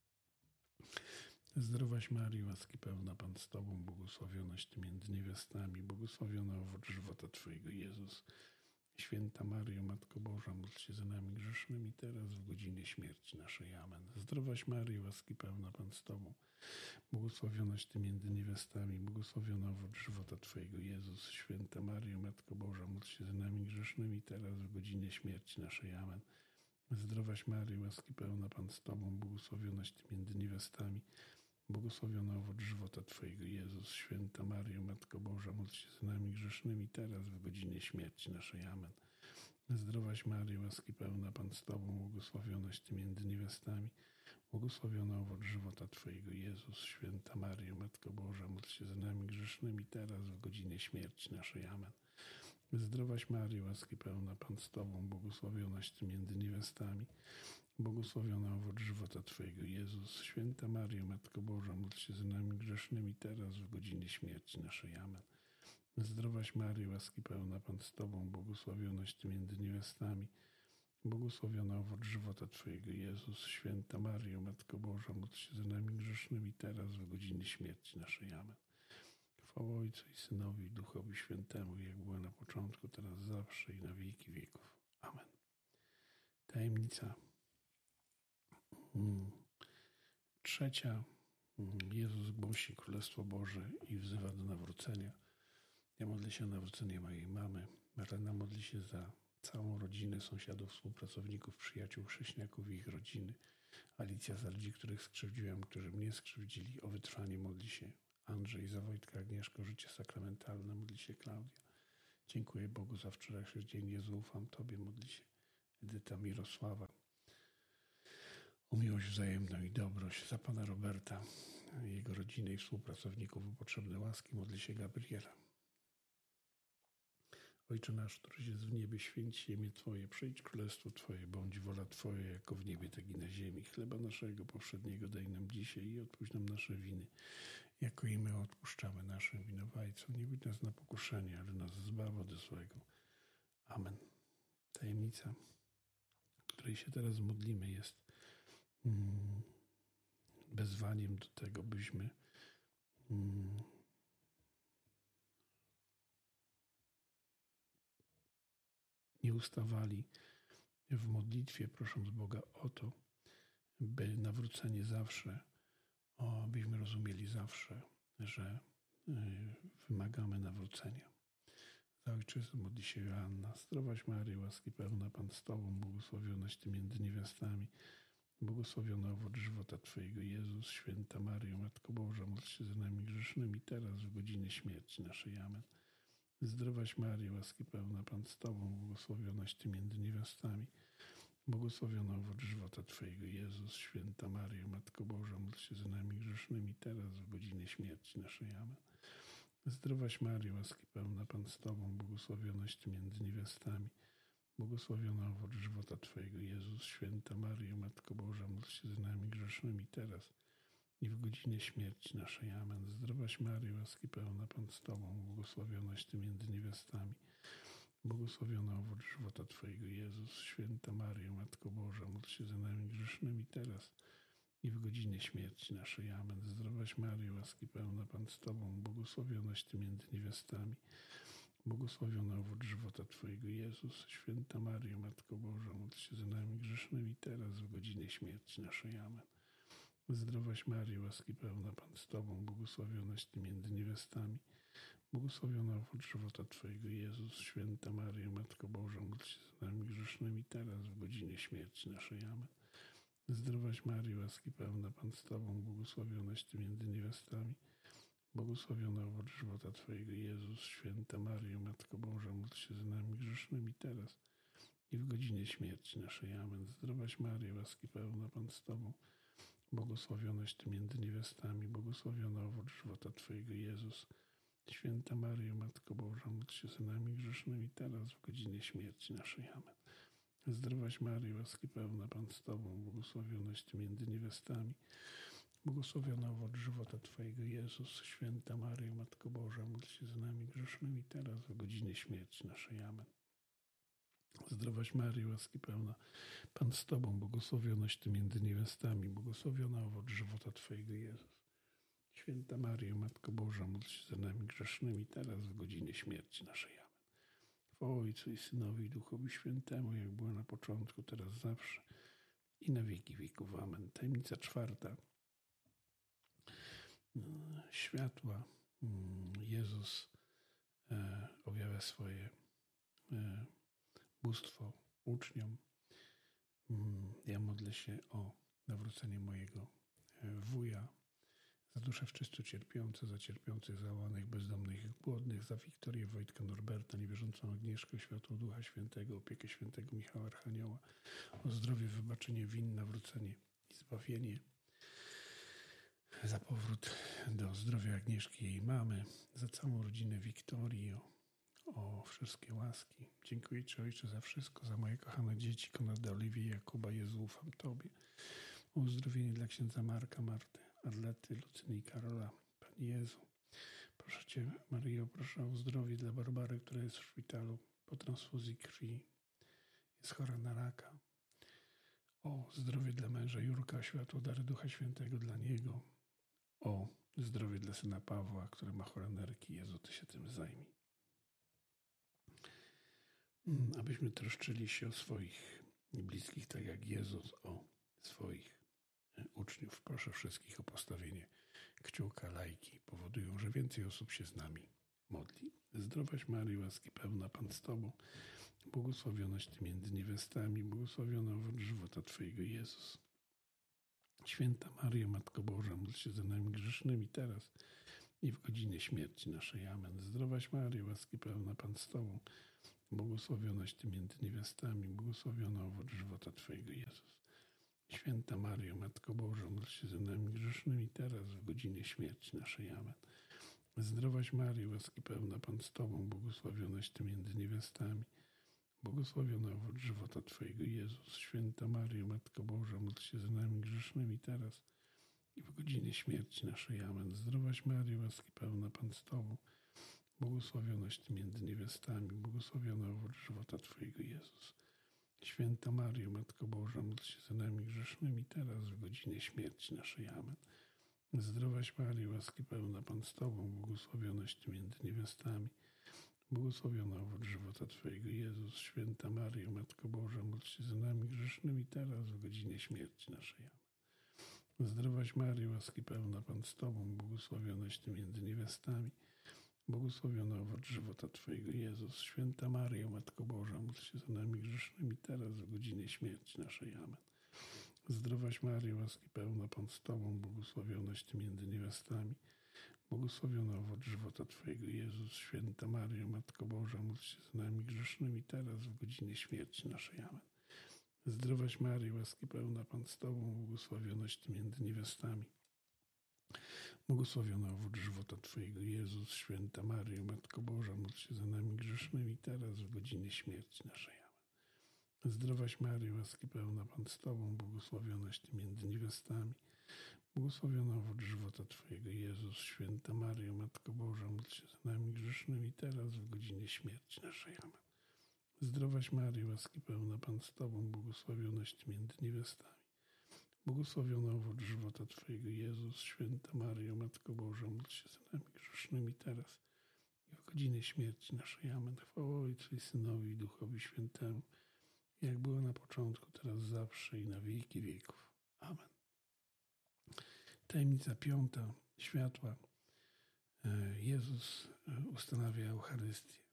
Zdrowaś Maryjo, łaski pełna, Pan z Tobą, błogosławionaś Ty między niewiastami, błogosławiony owoc żywota Twojego, Jezus. Święta Maryjo, Matko Boża, módl się za nami grzesznymi teraz w godzinie śmierci naszej. Amen. Zdrowaś Maryjo, łaski pełna, Pan z Tobą, błogosławionaś Ty między niewiastami, błogosławiony owoc żywota Twojego, Jezus. Święta Maryjo, Matko Boża, módl się za nami grzesznymi teraz w godzinie śmierci naszej. Amen. Zdrowaś Maryjo, łaski pełna, Pan z Tobą, błogosławionaś Ty między niewiastami, błogosławiony owoc żywota Twojego, Jezus. Święta Maryjo, Matko Boża, módl się za nami grzesznymi teraz w godzinie śmierci naszej. Amen. Zdrowaś Maryjo, łaski pełna, Pan z Tobą, błogosławionaś Ty między niewiastami, błogosławiony owoc żywota Twojego, Jezus. Święta Maryjo, Matko Boża, módl się za nami grzesznymi teraz w godzinie śmierci naszej. Amen. Zdrowaś Maryjo, łaski pełna, Pan z Tobą, błogosławionaś Ty między niewiastami, błogosławiony owoc żywota Twojego, Jezus. Święta Maryjo, Matko Boża, módl się za nami grzesznymi teraz w godzinie śmierci naszej. Amen. Zdrowaś Maryjo, łaski pełna, Pan z Tobą, błogosławionaś Ty między niewiastami, błogosławiony owoc żywota Twojego, Jezus. Święta Maryjo, Matko Boża, módl się za nami grzesznymi teraz w godzinie śmierci naszej. Amen. Chwała Ojcu i Synowi i Duchowi Świętemu, jak była na początku, teraz zawsze i na wieki wieków. Amen. Tajemnica trzecia. Jezus głosi Królestwo Boże i wzywa do nawrócenia. Ja modlę się o nawrócenie mojej mamy. Marlena modli się za całą rodzinę, sąsiadów, współpracowników, przyjaciół, chrześcijaków i ich rodziny. Alicja za ludzi, których skrzywdziłem, którzy mnie skrzywdzili. O wytrwanie modli się Andrzej, za Wojtka, Agnieszkę, życie sakramentalne modli się Klaudia. Dziękuję Bogu za wczorajszy dzień. Jezu, ufam Tobie. Modli się Edyta Mirosława o miłość wzajemną i dobroć. Za Pana Roberta, jego rodzinę i współpracowników o potrzebne łaski. Modli się Gabriela. Ojcze nasz, któryś jest w niebie, święć się imię Twoje, przyjdź królestwo Twoje, bądź wola Twoja, jako w niebie, tak i na ziemi. Chleba naszego powszedniego daj nam dzisiaj i odpuść nam nasze winy, jako i my odpuszczamy naszym winowajcom. Nie wódź nas na pokuszenie, ale nas zbaw od złego. Amen. Tajemnica, której się teraz modlimy, jest mm, wezwaniem do tego, byśmy mm, nie ustawali w modlitwie, prosząc Boga o to, by nawrócenie zawsze, o, byśmy rozumieli zawsze, że y, wymagamy nawrócenia. Za Ojczyzną modli się Joanna. Zdrowaś Maryjo, łaski pełna, Pan z Tobą, błogosławionaś Ty między niewiastami, błogosławiony owoc żywota Twojego, Jezus. Święta Maryjo, Matko Boża, módl się za nami grzesznymi, teraz w godzinie śmierci naszej. Amen. Zdrowaś Maryjo, łaski pełna, Pan z Tobą, błogosławionaś Ty między niewiastami, błogosławiony owoc żywota Twojego, Jezus. Święta Maryjo, Matko Boża, módl się za nami grzesznymi, teraz w godzinie śmierci naszej. Amen. Zdrowaś Maryjo, łaski pełna, Pan z Tobą, błogosławionaś Ty między niewiastami, błogosławiony owoc żywota Twojego, Jezus. Święta Maryjo, Matko Boża, módl się za nami grzesznymi, teraz i w godzinie śmierci naszej. Amen. Zdrowaś Maryjo, łaski pełna, Pan z Tobą, błogosławionaś Ty między niewiastami, błogosławiony owoc żywota Twojego, Jezus. Święta Maryjo, Matko Boża, módl się za nami grzesznymi, teraz i w godzinie śmierci naszej. Amen. Zdrowaś Maryjo, łaski pełna, Pan z Tobą, błogosławionaś Ty między niewiastami, błogosławiony owoc żywota Twojego, Jezus. Święta Maryjo, Matko Boża, módl się za nami grzesznymi, teraz w godzinie śmierci naszej. Amen. Zdrowaś Maryjo, łaski pełna, Pan z Tobą, błogosławionaś Ty między niewiastami, błogosławiony owoc żywota Twojego, Jezus. Święta Maryjo, Matko Boża, módl się za nami grzesznymi, teraz w godzinie śmierci naszej. Amen. Zdrowaś Maryjo, łaski pełna, Pan z Tobą, błogosławionaś Ty między niewiastami, błogosławiony owoc żywota Twojego, Jezus. Święta Maryjo, Matko Boża, módl się za nami grzesznymi, teraz i w godzinie śmierci naszej. Amen. Zdrowaś Maryjo, łaski pełna, Pan z Tobą, błogosławionaś Ty między niewiastami, błogosławiony owoc żywota Twojego, Jezus. Święta Maryjo, Matko Boża, módl się za nami grzesznymi, teraz w godzinie śmierci naszej. Amen. Zdrowaś Maryjo, łaski pełna, Pan z Tobą, błogosławionaś Ty między niewiastami, błogosławiony owoc żywota Twojego, Jezus. Święta Maryjo, Matko Boża, módl się za nami grzesznymi, teraz w godzinie śmierci naszej. Amen. Zdrowaś Maryjo, łaski pełna, Pan z Tobą, błogosławionaś Ty między niewiastami, błogosławiony owoc żywota Twojego, Jezus. Święta Maryjo, Matko Boża, módl się za nami grzesznymi, teraz w godzinie śmierci naszej. Amen. Chwała Ojcu i Synowi i Duchowi Świętemu, jak było na początku, teraz zawsze i na wieki wieków. Amen. Tajemnica czwarta. Światła. Jezus objawia swoje bóstwo uczniom. Ja modlę się o nawrócenie mojego wuja, za dusze wszyscy cierpiące, za cierpiących, załanych, bezdomnych i głodnych, za Wiktorię, Wojtka, Norberta, niewierzącą Agnieszkę, światło Ducha Świętego, opiekę świętego Michała Archanioła, o zdrowie, wybaczenie win, nawrócenie i zbawienie, za powrót do zdrowia Agnieszki i jej mamy, za całą rodzinę Wiktorii, o, o wszystkie łaski. Dziękuję Ci, Ojcze, za wszystko, za moje kochane dzieci, Konrada, Oliwię i Jakuba. Jezu, ufam Tobie. O uzdrowienie dla księdza Marka, Marty, Arlety, Lucyny i Karola. Panie Jezu, proszę Cię, Maryjo, proszę o zdrowie dla Barbary, która jest w szpitalu po transfuzji krwi. Jest chora na raka. O zdrowie dla męża Jurka, światło, dary Ducha Świętego dla niego. O zdrowie dla syna Pawła, który ma chore nerki. Jezu, Ty się tym zajmij. Abyśmy troszczyli się o swoich bliskich, tak jak Jezus o swoich uczniów. Proszę wszystkich o postawienie kciuka, lajki. Powodują, że więcej osób się z nami modli. Zdrowaś Maryjo, łaski pełna, Pan z Tobą, błogosławionaś Ty między niewiastami, błogosławiona owoc żywota Twojego, Jezus. Święta Maryjo, Matko Boża, módl się za nami grzesznymi teraz i w godzinie śmierci naszej. Amen. Zdrowaś Maryjo, łaski pełna, Pan z Tobą, błogosławionaś Ty między niewiastami, błogosławiony owoc żywota Twojego, Jezus. Święta Maryjo, Matko Boża, módl się za nami grzesznymi, teraz w godzinie śmierci naszej. Amen. Zdrowaś Maryjo, łaski pełna, Pan z Tobą, błogosławionaś Ty między niewiastami, błogosławiony owoc żywota Twojego, Jezus. Święta Maryjo, Matko Boża, módl się za nami grzesznymi, teraz i w godzinie śmierci naszej. Amen. Zdrowaś Maryjo, łaski pełna, Pan z Tobą, błogosławionaś Ty między niewiastami, błogosławiony owoc żywota Twojego, Jezus. Święta Maryjo, Matko Boża, módl się za nami grzesznymi, teraz w godzinie śmierci naszej. Amen. Zdrowaś Maryjo, łaski pełna, Pan z Tobą, błogosławionaś Ty między niewiastami, błogosławiony owoc żywota Twojego, Jezus. Święta Maryjo, Matko Boża, módl się za nami grzesznymi, teraz w godzinie śmierci naszej. Amen. Zdrowaś Maryjo, łaski pełna, Pan z Tobą, błogosławionaś Ty między niewiastami, błogosławiony owoc żywota Twojego, Jezus. Święta Maryjo, Matko Boża, módl się za nami grzesznymi, teraz w godzinie śmierci naszej. Amen. Zdrowaś Maryjo, łaski pełna, Pan z Tobą, błogosławionaś Ty między niewiastami, błogosławiony owoc żywota Twojego, Jezus. Święta Maryjo, Matko Boża, módl się za nami grzesznymi, teraz w godzinie śmierci naszej. Amen. Zdrowaś Maryjo, łaski pełna, Pan z Tobą, błogosławionaś Ty między niewiastami, błogosławiony owoc żywota Twojego, Jezus. Święta Maryjo, Matko Boża, módl się za nami grzesznymi, teraz w godzinie śmierci naszej. Amen. Zdrowaś Maryjo, łaski pełna, Pan z Tobą, błogosławionaś Ty między niewiastami, błogosławiony owoc żywota Twojego, Jezus. Święta Maryjo, Matko Boża, módl się za nami grzesznymi, teraz w godzinie śmierci naszej. Amen. Zdrowaś Maryjo, łaski pełna, Pan z Tobą, błogosławionaś Ty między niewiastami, błogosławiony owoc żywota Twojego, Jezus. Święta Maryjo, Matko Boża, módl się za nami grzesznymi, teraz i w godzinie śmierci naszej. Amen. Chwała Ojcu i Synowi i Duchowi Świętemu, jak było na początku, teraz zawsze i na wieki wieków. Amen. Tajemnica piąta, światła. Jezus ustanawia Eucharystię.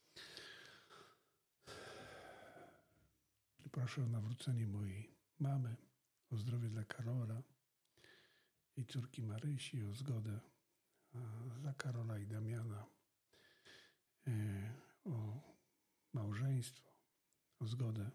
Proszę o nawrócenie mojej mamy, o zdrowie dla Karola i córki Marysi, o zgodę za Karola i Damiana, o małżeństwo, o zgodę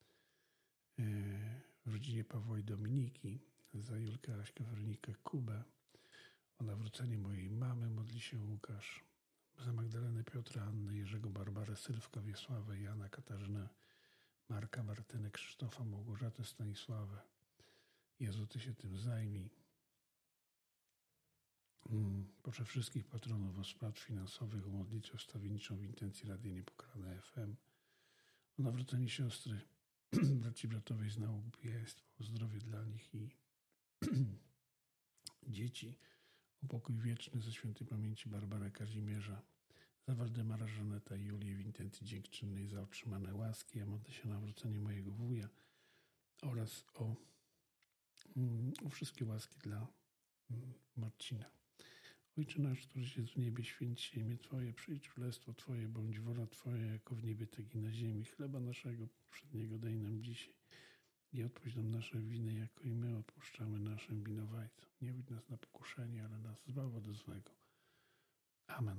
w rodzinie Pawła i Dominiki, za Julkę, Aśkę, Weronikę, Kubę, o nawrócenie mojej mamy, modli się Łukasz, za Magdalenę, Piotra, Annę, Jerzego, Barbarę, Sylwka, Wiesławę, Jana, Katarzynę, Marka, Martynę, Krzysztofa, Małgorzatę, Stanisławę. Jezu, Ty się tym zajmij. Proszę wszystkich patronów o wsparcie finansowych, o modlitwę wstawienniczą w intencji Radia Niepokalane F M, o nawrócenie siostry, braci, bratowej z naukupieństwa, o zdrowie dla nich i dzieci, o pokój wieczny ze świętej pamięci Barbarę, Kazimierza, za Waldemara, Żaneta i Julię w intencji dziękczynnej za otrzymane łaski. Ja modlę się o nawrócenie mojego wuja oraz o, o wszystkie łaski dla Marcina. Ojcze nasz, któryś jest w niebie, święć się imię Twoje, przyjdź królestwo Twoje, bądź wola Twoja, jako w niebie, tak i na ziemi. Chleba naszego powszedniego daj nam dzisiaj i odpuść nam nasze winy, jako i my odpuszczamy naszym winowajcom. Nie wódź nas na pokuszenie, ale nas zbaw od złego. Amen.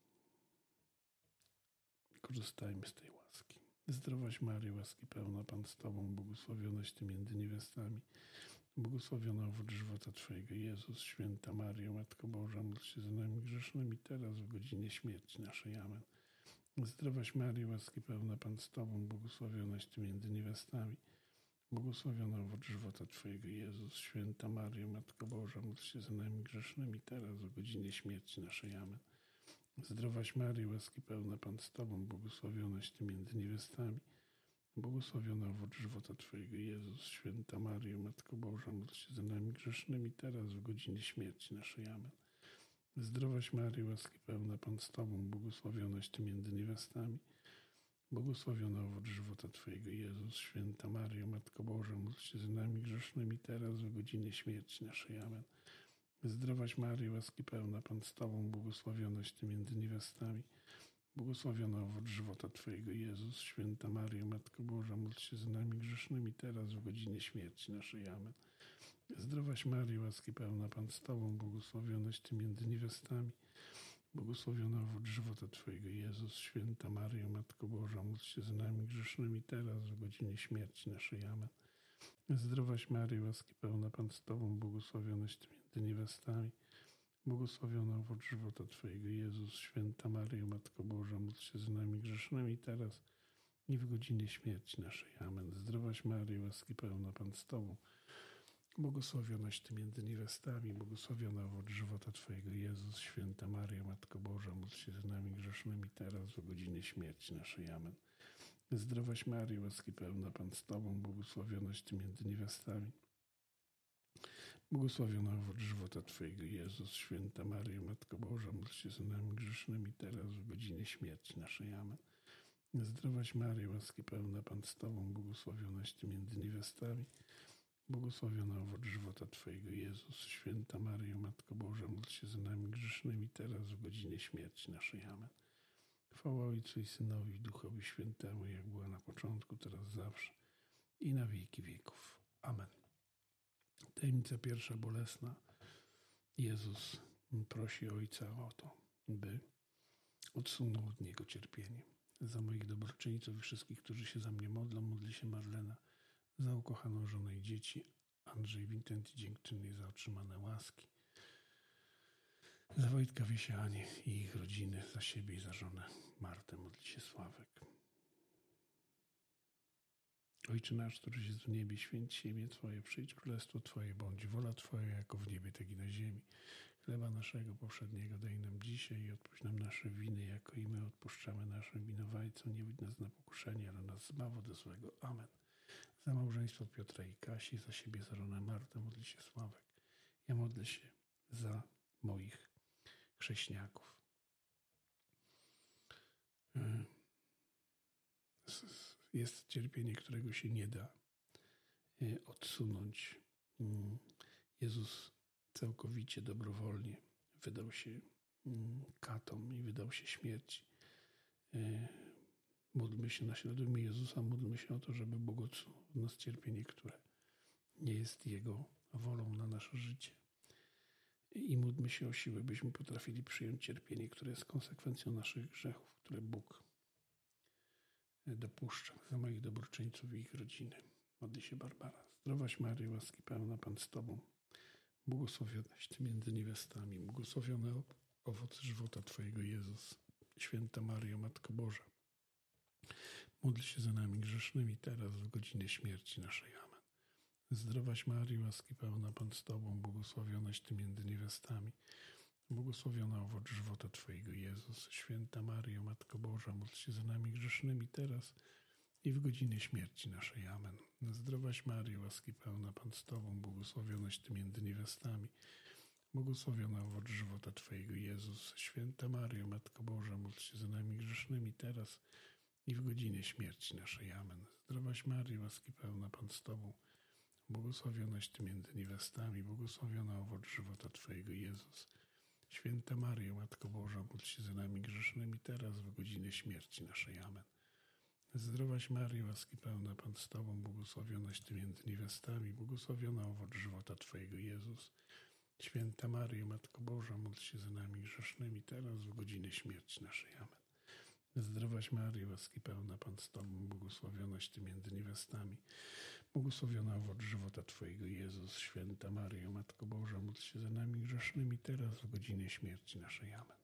Korzystajmy z tej łaski. Zdrowaś Maryjo, łaski pełna, Pan z Tobą, błogosławionaś Ty między niewiastami, błogosławiony owoc żywota Twojego, Jezus. Święta Maryjo, Matko Boża, módl się za nami grzesznymi, teraz w godzinie śmierci naszej. Amen. Zdrowaś Maryjo, łaski pełna, Pan z Tobą, błogosławionaś Ty między niewiastami, błogosławiony owoc żywota Twojego, Jezus. Święta Maryjo, Matko Boża, módl się za nami grzesznymi, teraz w godzinie śmierci naszej. Amen. Zdrowaś Maryjo, łaski pełna, Pan z Tobą, błogosławionaś Ty między niewiastami, błogosławiony owoc żywota Twojego, Jezus. Święta Maryjo, Matko Boża, módl się za nami grzesznymi, teraz w godzinie śmierci naszej. Amen. Zdrowaś Maryjo, łaski pełna, Pan z Tobą, błogosławionaś Ty między niewiastami, błogosławiony owoc żywota Twojego, Jezus. Święta Maryjo, Matko Boża, módl się za nami grzesznymi, teraz w godzinie śmierci naszej. Amen. Zdrowaś Maryjo, łaski pełna, Pan z Tobą, błogosławionaś Ty między niewiastami, błogosławiony owoc żywota Twojego, Jezus. Święta Maryjo, Matko Boża, módl się za nami grzesznymi, teraz w godzinie śmierci naszej. Amen. Zdrowaś Maryjo, łaski pełna, Pan z Tobą, błogosławionaś Ty między niewiastami, błogosławiony owoc żywota Twojego, Jezus. Święta Maryjo, Matko Boża, módl się za nami grzesznymi teraz, w godzinie śmierci naszej. Amen. Zdrowaś Maryjo, łaski pełna, Pan z Tobą, błogosławionaś Ty między niewiastami, błogosławiony owoc żywota Twojego, Jezus. Święta Maryjo, Matko Boża, módl się za nami grzesznymi teraz i w godzinie śmierci naszej. Amen. Zdrowaś Maryjo, łaski pełna, Pan z Tobą, błogosławionaś Ty między niewiastami, błogosławiony owoc żywota Twojego, Jezus. Święta Maryjo, Matko Boża, módl się za nami grzesznymi teraz, w godzinie śmierci naszej. Amen. Zdrowaś Maryjo, łaski pełna, Pan z Tobą, błogosławionaś Ty między niewiastami, błogosławiony owoc żywota Twojego, Jezus. Święta Maryjo, Matko Boża, módl się za nami grzesznymi teraz, w godzinie śmierci naszej. Amen. Zdrowaś Maryjo, łaski pełna, Pan z Tobą, błogosławionaś Ty między niewiastami, błogosławiony owoc żywota Twojego, Jezus. Święta Maryjo, Matko Boża, módl się za nami grzesznymi teraz, w godzinie śmierci naszej. Amen. Chwała Ojcu i Synowi i Duchowi Świętemu, jak była na początku, teraz zawsze i na wieki wieków. Amen. Tajemnica pierwsza bolesna. Jezus prosi Ojca o to, by odsunął od Niego cierpienie. Za moich dobroczyńców i wszystkich, którzy się za mnie modlą, modli się Marlena, za ukochaną żonę i dzieci, Andrzej, Wincenty, dziękczynnie za otrzymane łaski, za Wojtka, Wiesia, Anię i ich rodziny, za siebie i za żonę Martę, modli się Sławek. Ojcze nasz, któryś jest w niebie, święć się imię Twoje, przyjdź królestwo Twoje, bądź wola Twoja, jako w niebie, tak i na ziemi. Chleba naszego powszedniego daj nam dzisiaj i odpuść nam nasze winy, jako i my odpuszczamy naszym winowajcom. Nie wódź nas na pokuszenie, ale nas zbaw od złego. Amen. Za małżeństwo Piotra i Kasi, za siebie, za żonę Martę, modli się Sławek. Ja modlę się za moich chrześniaków. Jest cierpienie, którego się nie da odsunąć. Jezus całkowicie dobrowolnie wydał się katom i wydał się śmierci. Módlmy się, naśladujmy Jezusa, módlmy się o to, żeby Bóg odsunął od nas cierpienie, które nie jest Jego wolą na nasze życie. I módlmy się o siłę, byśmy potrafili przyjąć cierpienie, które jest konsekwencją naszych grzechów, które Bóg dopuszcza. Za moich dobroczyńców i ich rodziny. Modli się Barbara. Zdrowaś Maryjo, łaski pełna, Pan z Tobą, błogosławionaś Ty między niewiastami, błogosławiony owoc żywota Twojego, Jezus. Święta Maryjo, Matko Boża, módl się za nami grzesznymi teraz, w godzinie śmierci naszej. Amen. Zdrowaś Maryjo, łaski pełna, Pan z Tobą, błogosławionaś Ty między niewiastami, błogosławiona owoc żywota Twojego, Jezus. Święta Maryjo, Matko Boża, módl się za nami grzesznymi teraz i w godzinie śmierci naszej. Amen. Zdrowaś Maryjo, łaski pełna, Pan z Tobą, błogosławionaś Ty między niewiastami, błogosławiona owoc żywota Twojego, Jezus. Święta Maryjo, Matko Boża, módl się za nami grzesznymi teraz i w godzinie śmierci naszej. Amen. Zdrowaś Maryjo, łaski pełna, Pan z Tobą, błogosławionaś Ty między niewiastami, błogosławiona owoc żywota Twojego, Jezus. Święta Maryjo, Matko Boża, módl się za nami grzesznymi teraz, w godzinie śmierci naszej. Amen. Zdrowaś Maryjo, łaski pełna, Pan z Tobą, błogosławionaś Ty między niewiastami, błogosławiona owoc żywota Twojego, Jezus. Święta Maryjo, Matko Boża, módl się za nami grzesznymi teraz, w godzinie śmierci naszej. Amen. Zdrowaś Maryjo, łaski pełna, Pan z Tobą, błogosławionaś Ty między niewiastami, błogosławiona owoc żywota Twojego, Jezus. Święta Maryjo, Matko Boża, módl się za nami grzesznymi teraz, w godzinie śmierci naszej. Amen.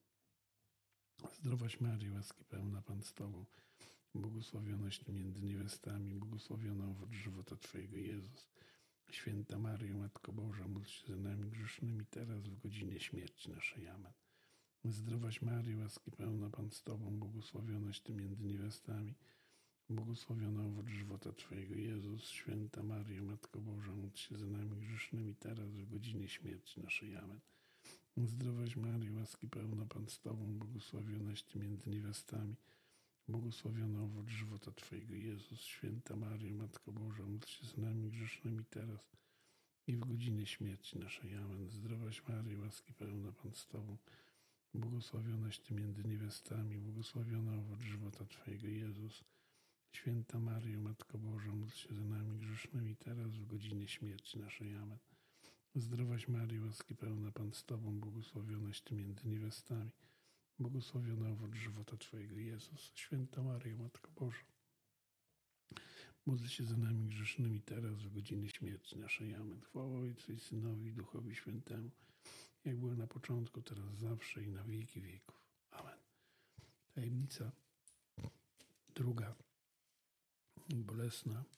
Zdrowaś Maryjo, łaski pełna, Pan z Tobą, błogosławionaś Ty między niewiastami, błogosławiona owoc żywota Twojego, Jezus. Święta Maryjo, Matko Boża, módl się za nami grzesznymi teraz, w godzinie śmierci naszej. Amen. Zdrowaś Maryjo, łaski pełna, Pan z Tobą, błogosławionaś Ty między niewiastami, błogosławiona owoc żywota Twojego, Jezus. Święta Maryjo, Matko Boża, módl się za nami grzesznymi teraz, w godzinie śmierci naszej. Amen. Zdrowaś Maryjo, łaski pełna, Pan z Tobą, błogosławionaś Ty między niewiastami, błogosławiona owoc żywota Twojego, Jezus. Święta Maryjo, Matko Boża, módl się za nami grzesznymi teraz i w godzinie śmierci naszej. Amen. Zdrowaś Maryjo, łaski pełna, Pan z Tobą, błogosławionaś Ty między niewiastami, błogosławiona owoc żywota Twojego, Jezus. Święta Maryjo, Matko Boża, módl się za nami grzesznymi teraz, w godzinie śmierci naszej. Amen. Zdrowaś Maryjo, łaski pełna, Pan z Tobą, błogosławionaś Ty między niewiastami, błogosławiony owoc żywota Twojego, Jezus. Święta Maryjo, Matko Boża, módl się za nami grzesznymi teraz, w godzinie śmierci naszej. Amen. Chwała Ojcu i Synowi i Duchowi Świętemu, jak było na początku, teraz zawsze i na wieki wieków. Amen. Tajemnica druga, bolesna,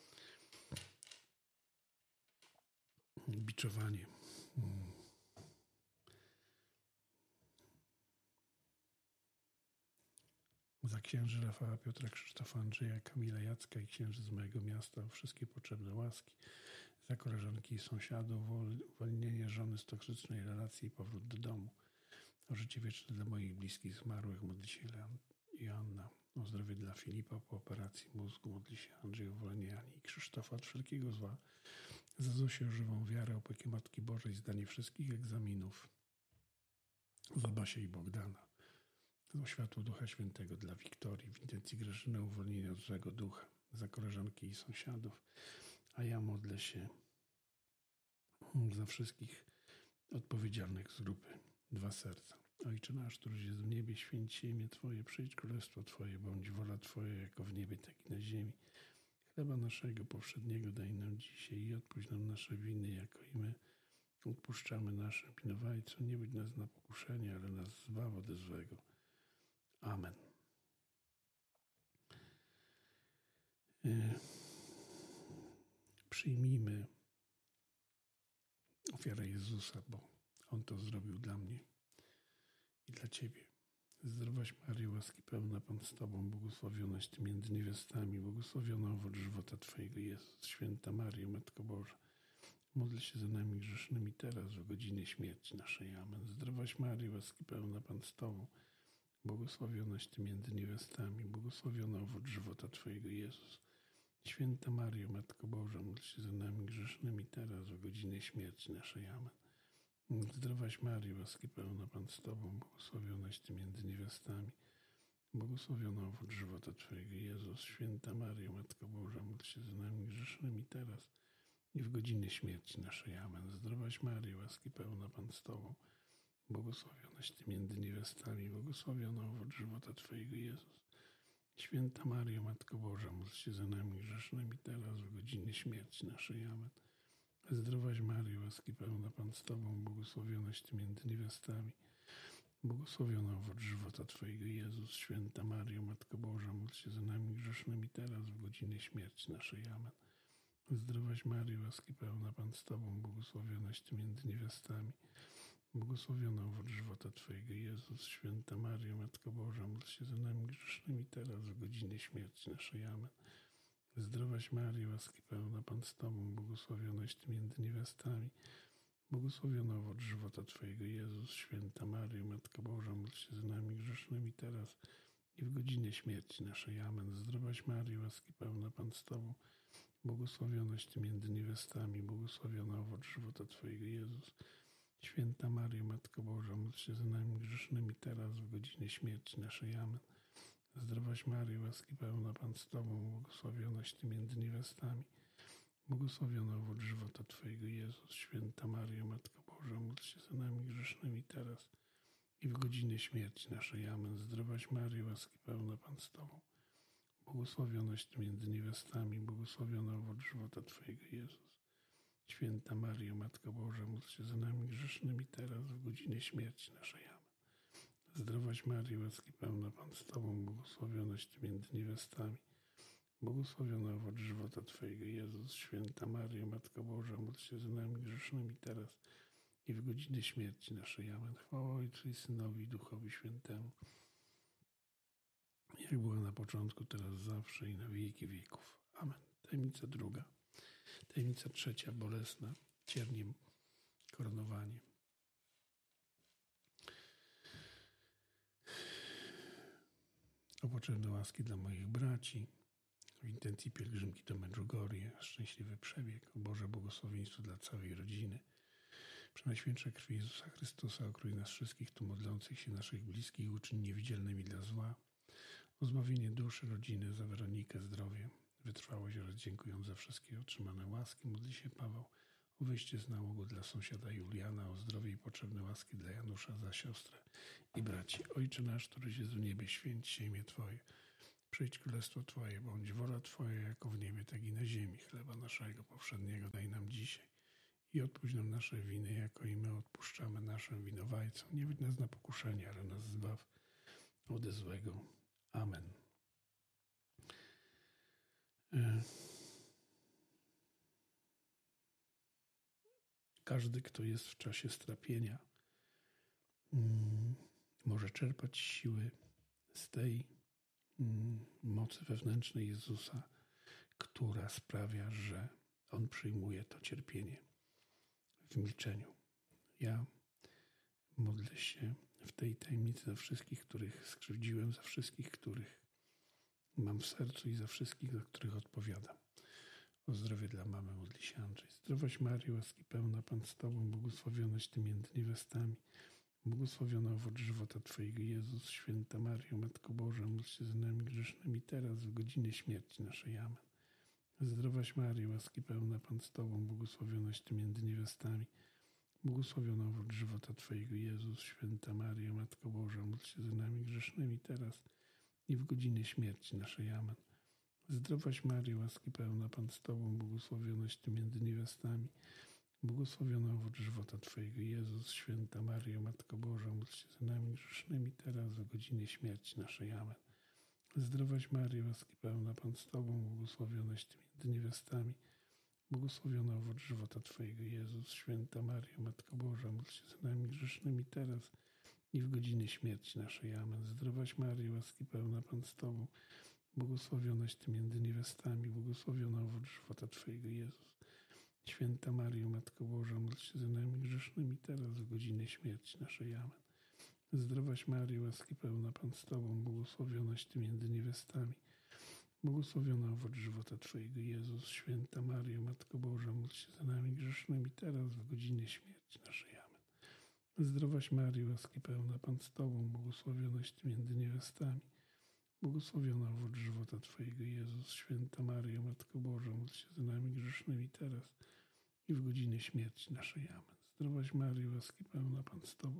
biczowanie. Za księży Rafała, Piotra, Krzysztofa, Andrzeja, Kamila, Jacka i księży z mojego miasta o wszystkie potrzebne łaski. Za koleżanki i sąsiadów, uwolnienie żony z toksycznej relacji i powrót do domu. O życie wieczne dla moich bliskich zmarłych modli się Joanna. O zdrowie dla Filipa po operacji mózgu modli się Andrzej, o uwolnienie Ani i Krzysztofa od wszelkiego zła. Za Zosię o żywą wiarę, opiekę Matki Bożej, zdanie wszystkich egzaminów. Za Basię i Bogdana. O światło Ducha Świętego dla Wiktorii, w intencji Grażyny, uwolnienie od złego ducha. Za koleżanki i sąsiadów. A ja modlę się za wszystkich odpowiedzialnych z grupy Dwa Serca. Ojcze nasz, któryś jest w niebie, święć się imię Twoje, przyjdź królestwo Twoje, bądź wola Twoja, jako w niebie, tak i na ziemi. Chleba naszego powszedniego daj nam dzisiaj i odpuść nam nasze winy, jako i my odpuszczamy naszym winowajcom. Nie budź nas na pokuszenie, ale nas zbaw ode złego. Amen. Przyjmijmy ofiarę Jezusa, bo On to zrobił dla mnie i dla Ciebie. Zdrowaś Maryjo, łaski pełna, Pan z Tobą, błogosławionaś Ty między niewiastami, błogosławiony owoc żywota Twojego, Jezus. Święta Maryjo, Matko Boża, módl się za nami grzesznymi teraz, w godzinie śmierci naszej. Amen. Zdrowaś Maryjo, łaski pełna, Pan z Tobą, błogosławionaś Ty między niewiastami, błogosławiony owoc żywota Twojego, Jezus. Święta Maryjo, Matko Boża, módl się za nami grzesznymi teraz, w godzinie śmierci naszej. Amen. Zdrowaś Maryjo, łaski pełna, Pan z Tobą, błogosławionaś Ty między niewiastami, błogosławiony owoc żywota Twojego, Jezus. Święta Maryjo, Matko Boża, módl się za nami grzesznymi teraz i w godzinie śmierci naszej. Amen. Zdrowaś Maryjo, łaski pełna, Pan z Tobą, błogosławionaś Ty między niewiastami, błogosławiony owoc żywota Twojego, Jezus. Święta Maryjo, Matko Boża, módl się za nami grzesznymi teraz, w godzinie śmierci naszej. Amen. Zdrowaś Maryjo, łaski pełna, Pan z Tobą, błogosławionaś Ty między niewiastami, błogosławiony owoc żywota Twojego, Jezus. Święta Maryjo, Matko Boża, módl się za nami grzesznymi teraz, w godzinie śmierci naszej. Amen. Zdrowaś Maryjo, łaski pełna, Pan z Tobą, błogosławionaś Ty między niewiastami, błogosławiony owoc żywota Twojego, Jezus. Święta Maryjo, Matko Boża, módl się za nami grzesznymi teraz, w godzinie śmierci naszej. Amen. Zdrowaś Maryjo, łaski pełna, Pan z Tobą, błogosławionaś Ty między niewiastami, błogosławiony owoc żywota Twojego, Jezus. Święta Maryjo, Matko Boża, módl się za nami grzesznymi teraz i w godzinie śmierci naszej. Amen. Zdrowaś Maryjo, łaski pełna, Pan z Tobą, błogosławionaś Ty między niewiastami, błogosławiony owoc żywota Twojego, Jezus. Święta Maryjo, Matko Boża, módl się za nami grzesznymi teraz, w godzinie śmierci naszej. Amen. Zdrowaś Maryjo, łaski pełna, Pan z Tobą, błogosławionaś Ty między niewiastami, błogosławiony owoc żywota Twojego, Jezus. Święta Maryjo, Matko Boża, módl się za nami grzesznymi teraz i w godzinie śmierci naszej. Amen. Zdrowaś Maryjo, łaski pełna, Pan z Tobą, błogosławionaś Ty między niewiastami, błogosławiony owoc żywota Twojego, Jezus. Święta Maryjo, Matko Boża, módl się za nami grzesznymi teraz, w godzinie śmierci naszej. Amen. Zdrowaś Maryjo, łaski pełna, Pan z Tobą, błogosławionaś Ty między niewiastami, błogosławiony owoc żywota Twojego, Jezus. Święta Maryjo, Matko Boża, módl się za nami grzesznymi teraz i w godzinie śmierci naszej. Amen. Chwała Ojcu i Synowi i Duchowi Świętemu, jak było na początku, teraz zawsze i na wieki wieków. Amen. Tajemnica druga. Tajemnica trzecia, bolesna, cierniem koronowanie. O potrzebne łaski dla moich braci, w intencji pielgrzymki do Medjugorje, szczęśliwy przebieg, o Boże błogosławieństwo dla całej rodziny. Przenajświętsza krwi Jezusa Chrystusa, okrój nas wszystkich tu modlących się, naszych bliskich, uczyń niewidzialnymi dla zła. O zbawienie duszy, rodziny, za Weronikę, zdrowie, wytrwałość oraz dziękując za wszystkie otrzymane łaski, modli się Paweł. o wyjście z nałogu dla sąsiada Juliana, o zdrowie i potrzebne łaski dla Janusza, za siostrę i braci. Ojcze nasz, któryś jest w niebie, święć się imię Twoje. Przyjdź królestwo Twoje, bądź wola Twoja, jako w niebie, tak i na ziemi. Chleba naszego powszedniego daj nam dzisiaj i odpuść nam nasze winy, jako i my odpuszczamy naszym winowajcom. Nie wódź nas na pokuszenie, ale nas zbaw ode złego. Amen. Każdy, kto jest w czasie strapienia, może czerpać siły z tej mocy wewnętrznej Jezusa, która sprawia, że On przyjmuje to cierpienie w milczeniu. Ja modlę się w tej tajemnicy za wszystkich, których skrzywdziłem, za wszystkich, których mam w sercu i za wszystkich, za których odpowiadam. O zdrowie dla mamy modli się Andrzej. Zdrowaś Maryjo, łaski pełna, Pan z Tobą, błogosławionaś Ty między niewiastami, błogosławiona owoc żywota Twojego, Jezus. Święta Maryjo, Matko Boża, módl się za nami grzesznymi, teraz w godzinie śmierci naszej. Amen. Zdrowaś Maryjo, łaski pełna, Pan z Tobą, błogosławionaś Ty między niewiastami, błogosławiona owoc żywota Twojego, Jezus. Święta Maryjo, Matko Boża, módl się za nami grzesznymi, teraz i w godzinie śmierci naszej. Amen. Zdrowaś Maryjo, łaski pełna, Pan z Tobą, błogosławionaś Ty między niewiastami, błogosławiona owoc żywota Twojego, Jezus. Święta Maryjo, Matko Boża, módl się za nami grzesznymi, teraz w godzinie śmierci naszej. Amen. Zdrowaś Maryjo, łaski pełna, Pan z Tobą, błogosławionaś Ty między niewiastami, błogosławiona owoc żywota Twojego, Jezus. Święta Maryjo, Matko Boża, módl się za nami grzesznymi, teraz i w godzinie śmierci naszej. Amen. Zdrowaś Maryjo, łaski pełna, Pan z Tobą, błogosławionaś Ty między niewiastami, błogosławiona owoc żywota Twojego, Jezus. Święta Maryjo, Matko Boża, módl się za nami grzesznymi, teraz w godzinę śmierci naszej. Amen. Zdrowaś Maryjo, łaski pełna, Pan z Tobą, błogosławionaś Ty między niewiastami, błogosławiona owoc żywota Twojego, Jezus. Święta Maryjo, Matko Boża, módl się za nami grzesznymi, teraz w godzinie śmierci naszej. Amen. Zdrowaś Maryjo, łaski pełna, Pan z Tobą, błogosławionaś Ty między niewiastami, błogosławiona owoc żywota Twojego, Jezus. Święta Maryjo, Matko Boża, módl się za nami grzesznymi, teraz i w godzinie śmierci naszej. Amen. Zdrowaś Maryjo, łaski pełna, Pan z Tobą,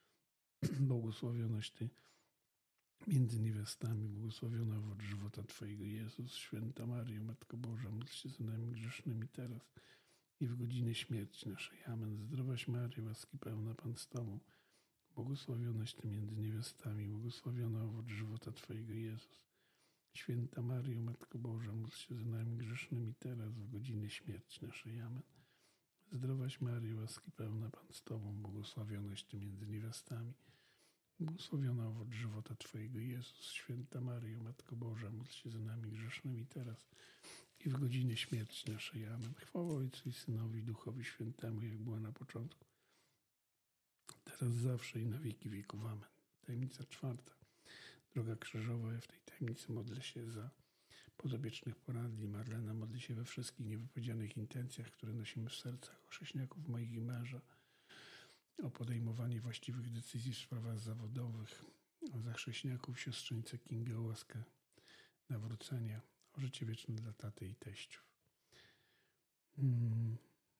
błogosławionaś Ty między niewiastami, błogosławiona owoc żywota Twojego, Jezus. Święta Maryjo, Matko Boża, módl się za nami grzesznymi, teraz i w godzinie śmierci naszej. Amen. Zdrowaś Maryjo, łaski pełna, Pan z Tobą, błogosławionaś Ty między niewiastami, błogosławiona owoc żywota Twojego, Jezus. Święta Maryjo, Matko Boża, módl się za nami grzesznymi, teraz w godzinie śmierci naszej. Amen. Zdrowaś Maryjo, łaski pełna, Pan z Tobą, błogosławionaś Ty między niewiastami, błogosławiona owoc żywota Twojego, Jezus. Święta Maryjo, Matko Boża, módl się za nami grzesznymi, teraz i w godzinie śmierci naszej. Amen. Chwała Ojcu i Synowi i Duchowi Świętemu, jak była na początku, teraz, zawsze i na wieki wieków. Amen. Tajemnica czwarta. Droga krzyżowa. Ja w tej tajemnicy modlę się za podopiecznych poradni. Marlena modli się we wszystkich niewypowiedzianych intencjach, które nosimy w sercach, o chrześcijaków moich i męża, o podejmowanie właściwych decyzji w sprawach zawodowych, za chrześcijaków siostrzenicę Kingę, o łaskę nawrócenia, o życie wieczne dla taty i teściów. Hmm.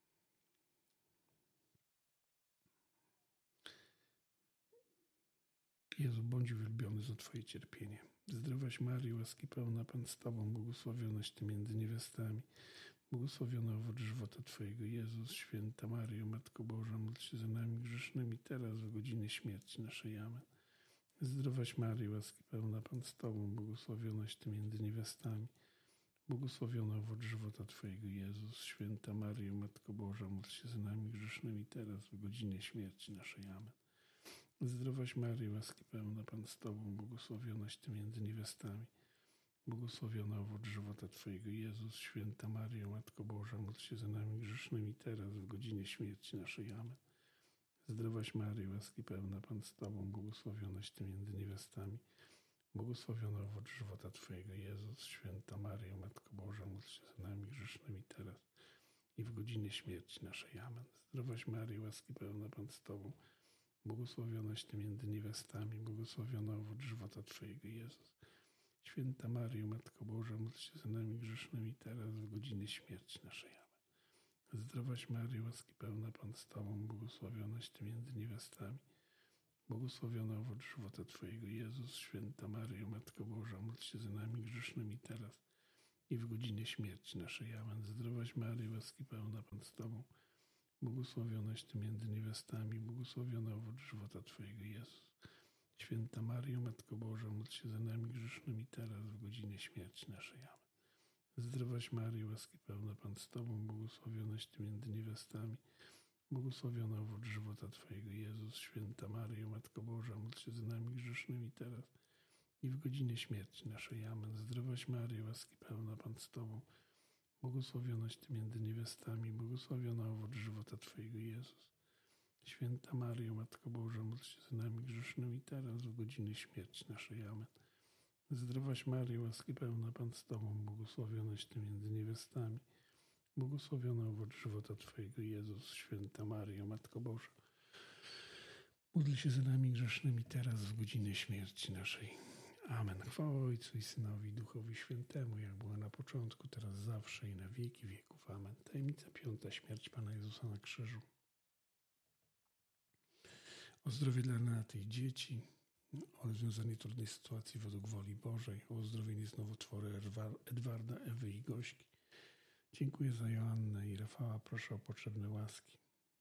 Jezu, bądź uwielbiony za Twoje cierpienie. Zdrowaś Maryjo, łaski pełna, Pan z Tobą, błogosławionaś Ty między niewiastami, błogosławiona owoc żywota Twojego, Jezus. Święta Maryjo, Matko Boża, módl się za nami grzesznymi, teraz w godzinie śmierci naszej. Amen. Zdrowaś Maryjo, łaski pełna, Pan z Tobą, błogosławionaś Ty między niewiastami, błogosławiona owoc żywota Twojego, Jezus. Święta Maryjo, Matko Boża, módl się za nami grzesznymi, teraz w godzinie śmierci naszej. Amen. Zdrowaś Maryjo, łaski pełna, Pan z Tobą, błogosławionaś Ty między niewiastami, błogosławiona owoc żywota Twojego, Jezus. Święta Maryjo, Matko Boża, módl się za nami grzesznymi, teraz w godzinie śmierci naszej. Amen. Zdrowaś Maryjo, łaski pełna, Pan z Tobą, błogosławionaś Ty między niewiastami, błogosławiona owoc żywota Twojego, Jezus. Święta Maryjo, Matko Boża, módl się za nami grzesznymi, teraz i w godzinie śmierci naszej. Amen. Zdrowaś Maryjo, łaski pełna, Pan z Tobą, błogosławionaś Ty między niewiastami, błogosławiona owoc żywota Twojego, Jezus. Święta Maryjo, Matko Boża, módl się za nami grzesznymi, teraz w godzinie śmierci naszej. Amen. Zdrowaś Maryjo, łaski pełna, Pan z Tobą, błogosławionaś Ty między niewiastami. Błogosławiony owoc żywota Twojego, Jezus. Święta Maryjo, Matko Boża, módl się za nami grzesznymi teraz i w godzinie śmierci naszej. Amen. Zdrowaś Maryjo, łaski pełna, Pan z Tobą, błogosławionaś Ty między niewiastami, błogosławiony owoc żywota Twojego, Jezus. Święta Maryjo, Matko Boża, módl się za nami grzesznymi teraz w godzinie śmierci naszej. Amen. Zdrowaś Maryjo, łaski pełna, Pan z Tobą, błogosławionaś Ty między niewiastami, błogosławiony owoc żywota Twojego, Jezus. Święta Maryjo, Matko Boża, módl się za nami grzesznymi teraz i w godzinie śmierci naszej. Amen. Zdrowaś Maryjo, łaski pełna, Pan z Tobą, błogosławionaś Ty między niewiastami, błogosławiony owoc żywota Twojego, Jezus. Święta Maryjo, Matko Boża, módl się za nami grzesznymi teraz w godzinie śmierci naszej. Amen. Zdrowaś Maryjo, łaski pełna, Pan z Tobą, błogosławionaś Ty między niewiastami, błogosławiony owoc żywota Twojego, Jezus. Święta Maryjo, Matko Boża, módl się za nami grzesznymi teraz w godzinie śmierci naszej. Amen. Chwała Ojcu i Synowi i Duchowi Świętemu, jak było na początku, teraz zawsze i na wieki wieków. Amen. Tajemnica piąta. Śmierć Pana Jezusa na krzyżu. O zdrowie dla Renaty i dzieci, o rozwiązanie trudnej sytuacji według woli Bożej, o uzdrowienie znowotwory Edwarda, Ewy i Gośki. Dziękuję za Joannę i Rafała, proszę o potrzebne łaski.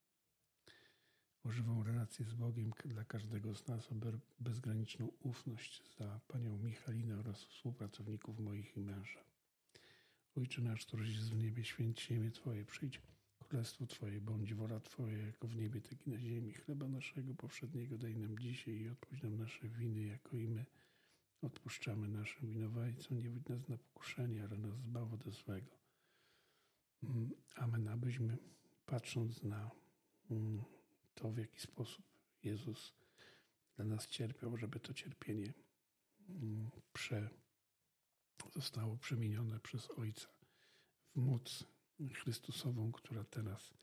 O żywą relację z Bogiem dla każdego z nas, o bezgraniczną ufność za Panią Michalinę oraz współpracowników moich i męża. Ojcze nasz, któryś jest w niebie, święć się imię Twoje, przyjdź królestwo Twoje, bądź wola Twoja, jako w niebie, tak i na ziemi. Chleba naszego powszedniego daj nam dzisiaj i odpuść nam nasze winy, jako i my odpuszczamy naszym winowajcom. Nie wódź nas na pokuszenie, ale nas zbaw ode złego. Amen. Abyśmy, patrząc na to, w jaki sposób Jezus dla nas cierpiał, żeby to cierpienie prze, zostało przemienione przez Ojca w moc Chrystusową, która teraz,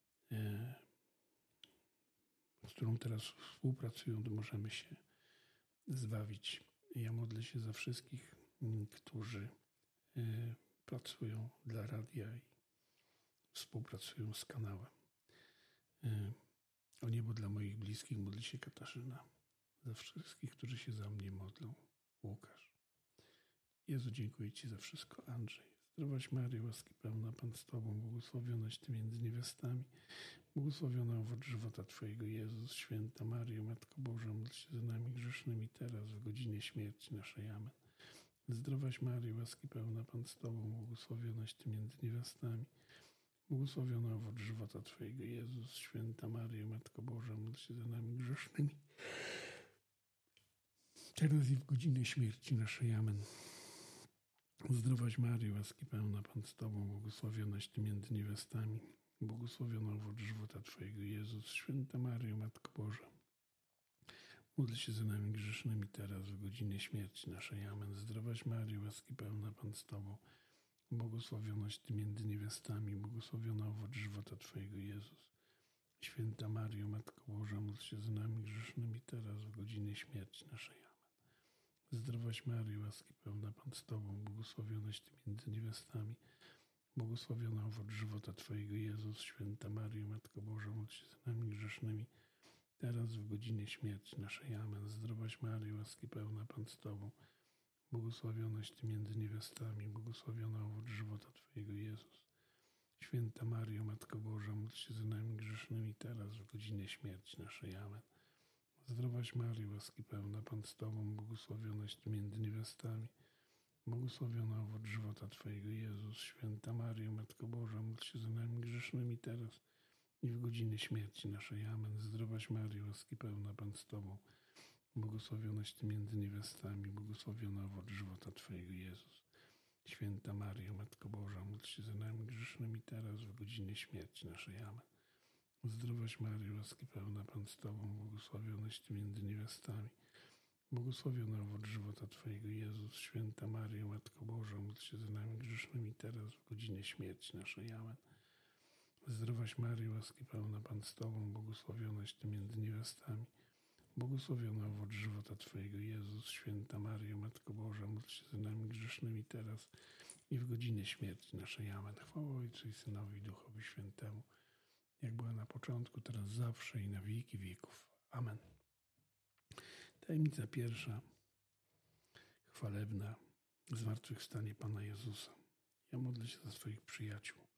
z którą teraz współpracując, możemy się zbawić. Ja modlę się za wszystkich, którzy pracują dla radia i współpracują z kanałem. O niebo dla moich bliskich modli się Katarzyna. Za wszystkich, którzy się za mnie modlą. Łukasz. Jezu, dziękuję Ci za wszystko. Andrzej. Zdrowaś Maryjo, łaski pełna, Pan z Tobą, błogosławionaś Ty między niewiastami, błogosławiony owoc żywota Twojego, Jezus. Święta Maryjo, Matko Boża, módl się za nami grzesznymi teraz w godzinie śmierci naszej. Amen. Zdrowaś Maryjo, łaski pełna, Pan z Tobą, błogosławionaś Ty między niewiastami, błogosławiony owoc żywota Twojego, Jezus. Święta Maryjo, Matko Boża, módl się za nami grzesznymi teraz i w godzinę śmierci naszej. Amen. Zdrowaś Maryjo, łaski pełna, Pan z Tobą, błogosławionaś Ty między niewiastami, błogosławiony owoc żywota Twojego, Jezus. Święta Maryjo, Matko Boża, módl się za nami grzesznymi teraz w godzinie śmierci naszej. Amen. Zdrowaś Maryjo, łaski pełna, Pan z Tobą, błogosławionaś Ty między niewiastami, błogosławiony owoc żywota Twojego, Jezus. Święta Maryjo, Matko Boża, módl się za nami grzesznymi teraz w godzinie śmierci naszej. Amen. Zdrowaś Maryjo, łaski pełna, Pan z Tobą, błogosławionaś Ty między niewiastami, błogosławiony owoc żywota Twojego, Jezus. Święta Maryjo, Matko Boża, módl się za nami grzesznymi teraz w godzinie śmierci naszej. Amen. Zdrowaś Maryjo, łaski pełna, Pan z Tobą, błogosławionaś Ty między niewiastami, błogosławiony owoc żywota Twojego, Jezus. Święta Maryjo, Matko Boża, módl się za nami grzesznymi teraz w godzinie śmierci naszej. Amen. Zdrowaś Maryjo, łaski pełna, Pan z Tobą, błogosławionaś Ty między niewiastami, błogosławiony owoc żywota Twojego, Jezus. Święta Maryjo, Matko Boża, módl się za nami grzesznymi teraz i w godzinie śmierci naszej. Amen. Zdrowaś Maryjo, łaski pełna, Pan z Tobą, błogosławionaś Ty między niewiastami, błogosławiony owoc żywota Twojego, Jezus. Święta Maryjo, Matko Boża, módl się za nami grzesznymi teraz w godzinie śmierci naszej. Amen. Zdrowaś Maryjo, łaski pełna, Pan z Tobą, błogosławionaś Ty między niewiastami, błogosławiony owoc żywota Twojego, Jezus. Święta Maryjo, Matko Boża, módl się za nami grzesznymi teraz w godzinie śmierci naszej. Amen. Zdrowaś Maryjo, łaski pełna, Pan z Tobą, błogosławionaś Ty między niewiastami, błogosławiony owoc żywota Twojego, Jezus. Święta Maryjo, Matko Boża, módl się za nami grzesznymi teraz i w godzinę śmierci naszej. Amen. Chwała Ojcu i Synowi i Duchowi Świętemu, jak była na początku, teraz zawsze i na wieki wieków. Amen. Tajemnica pierwsza, chwalebna, zmartwychwstanie Pana Jezusa. Ja modlę się za swoich przyjaciół.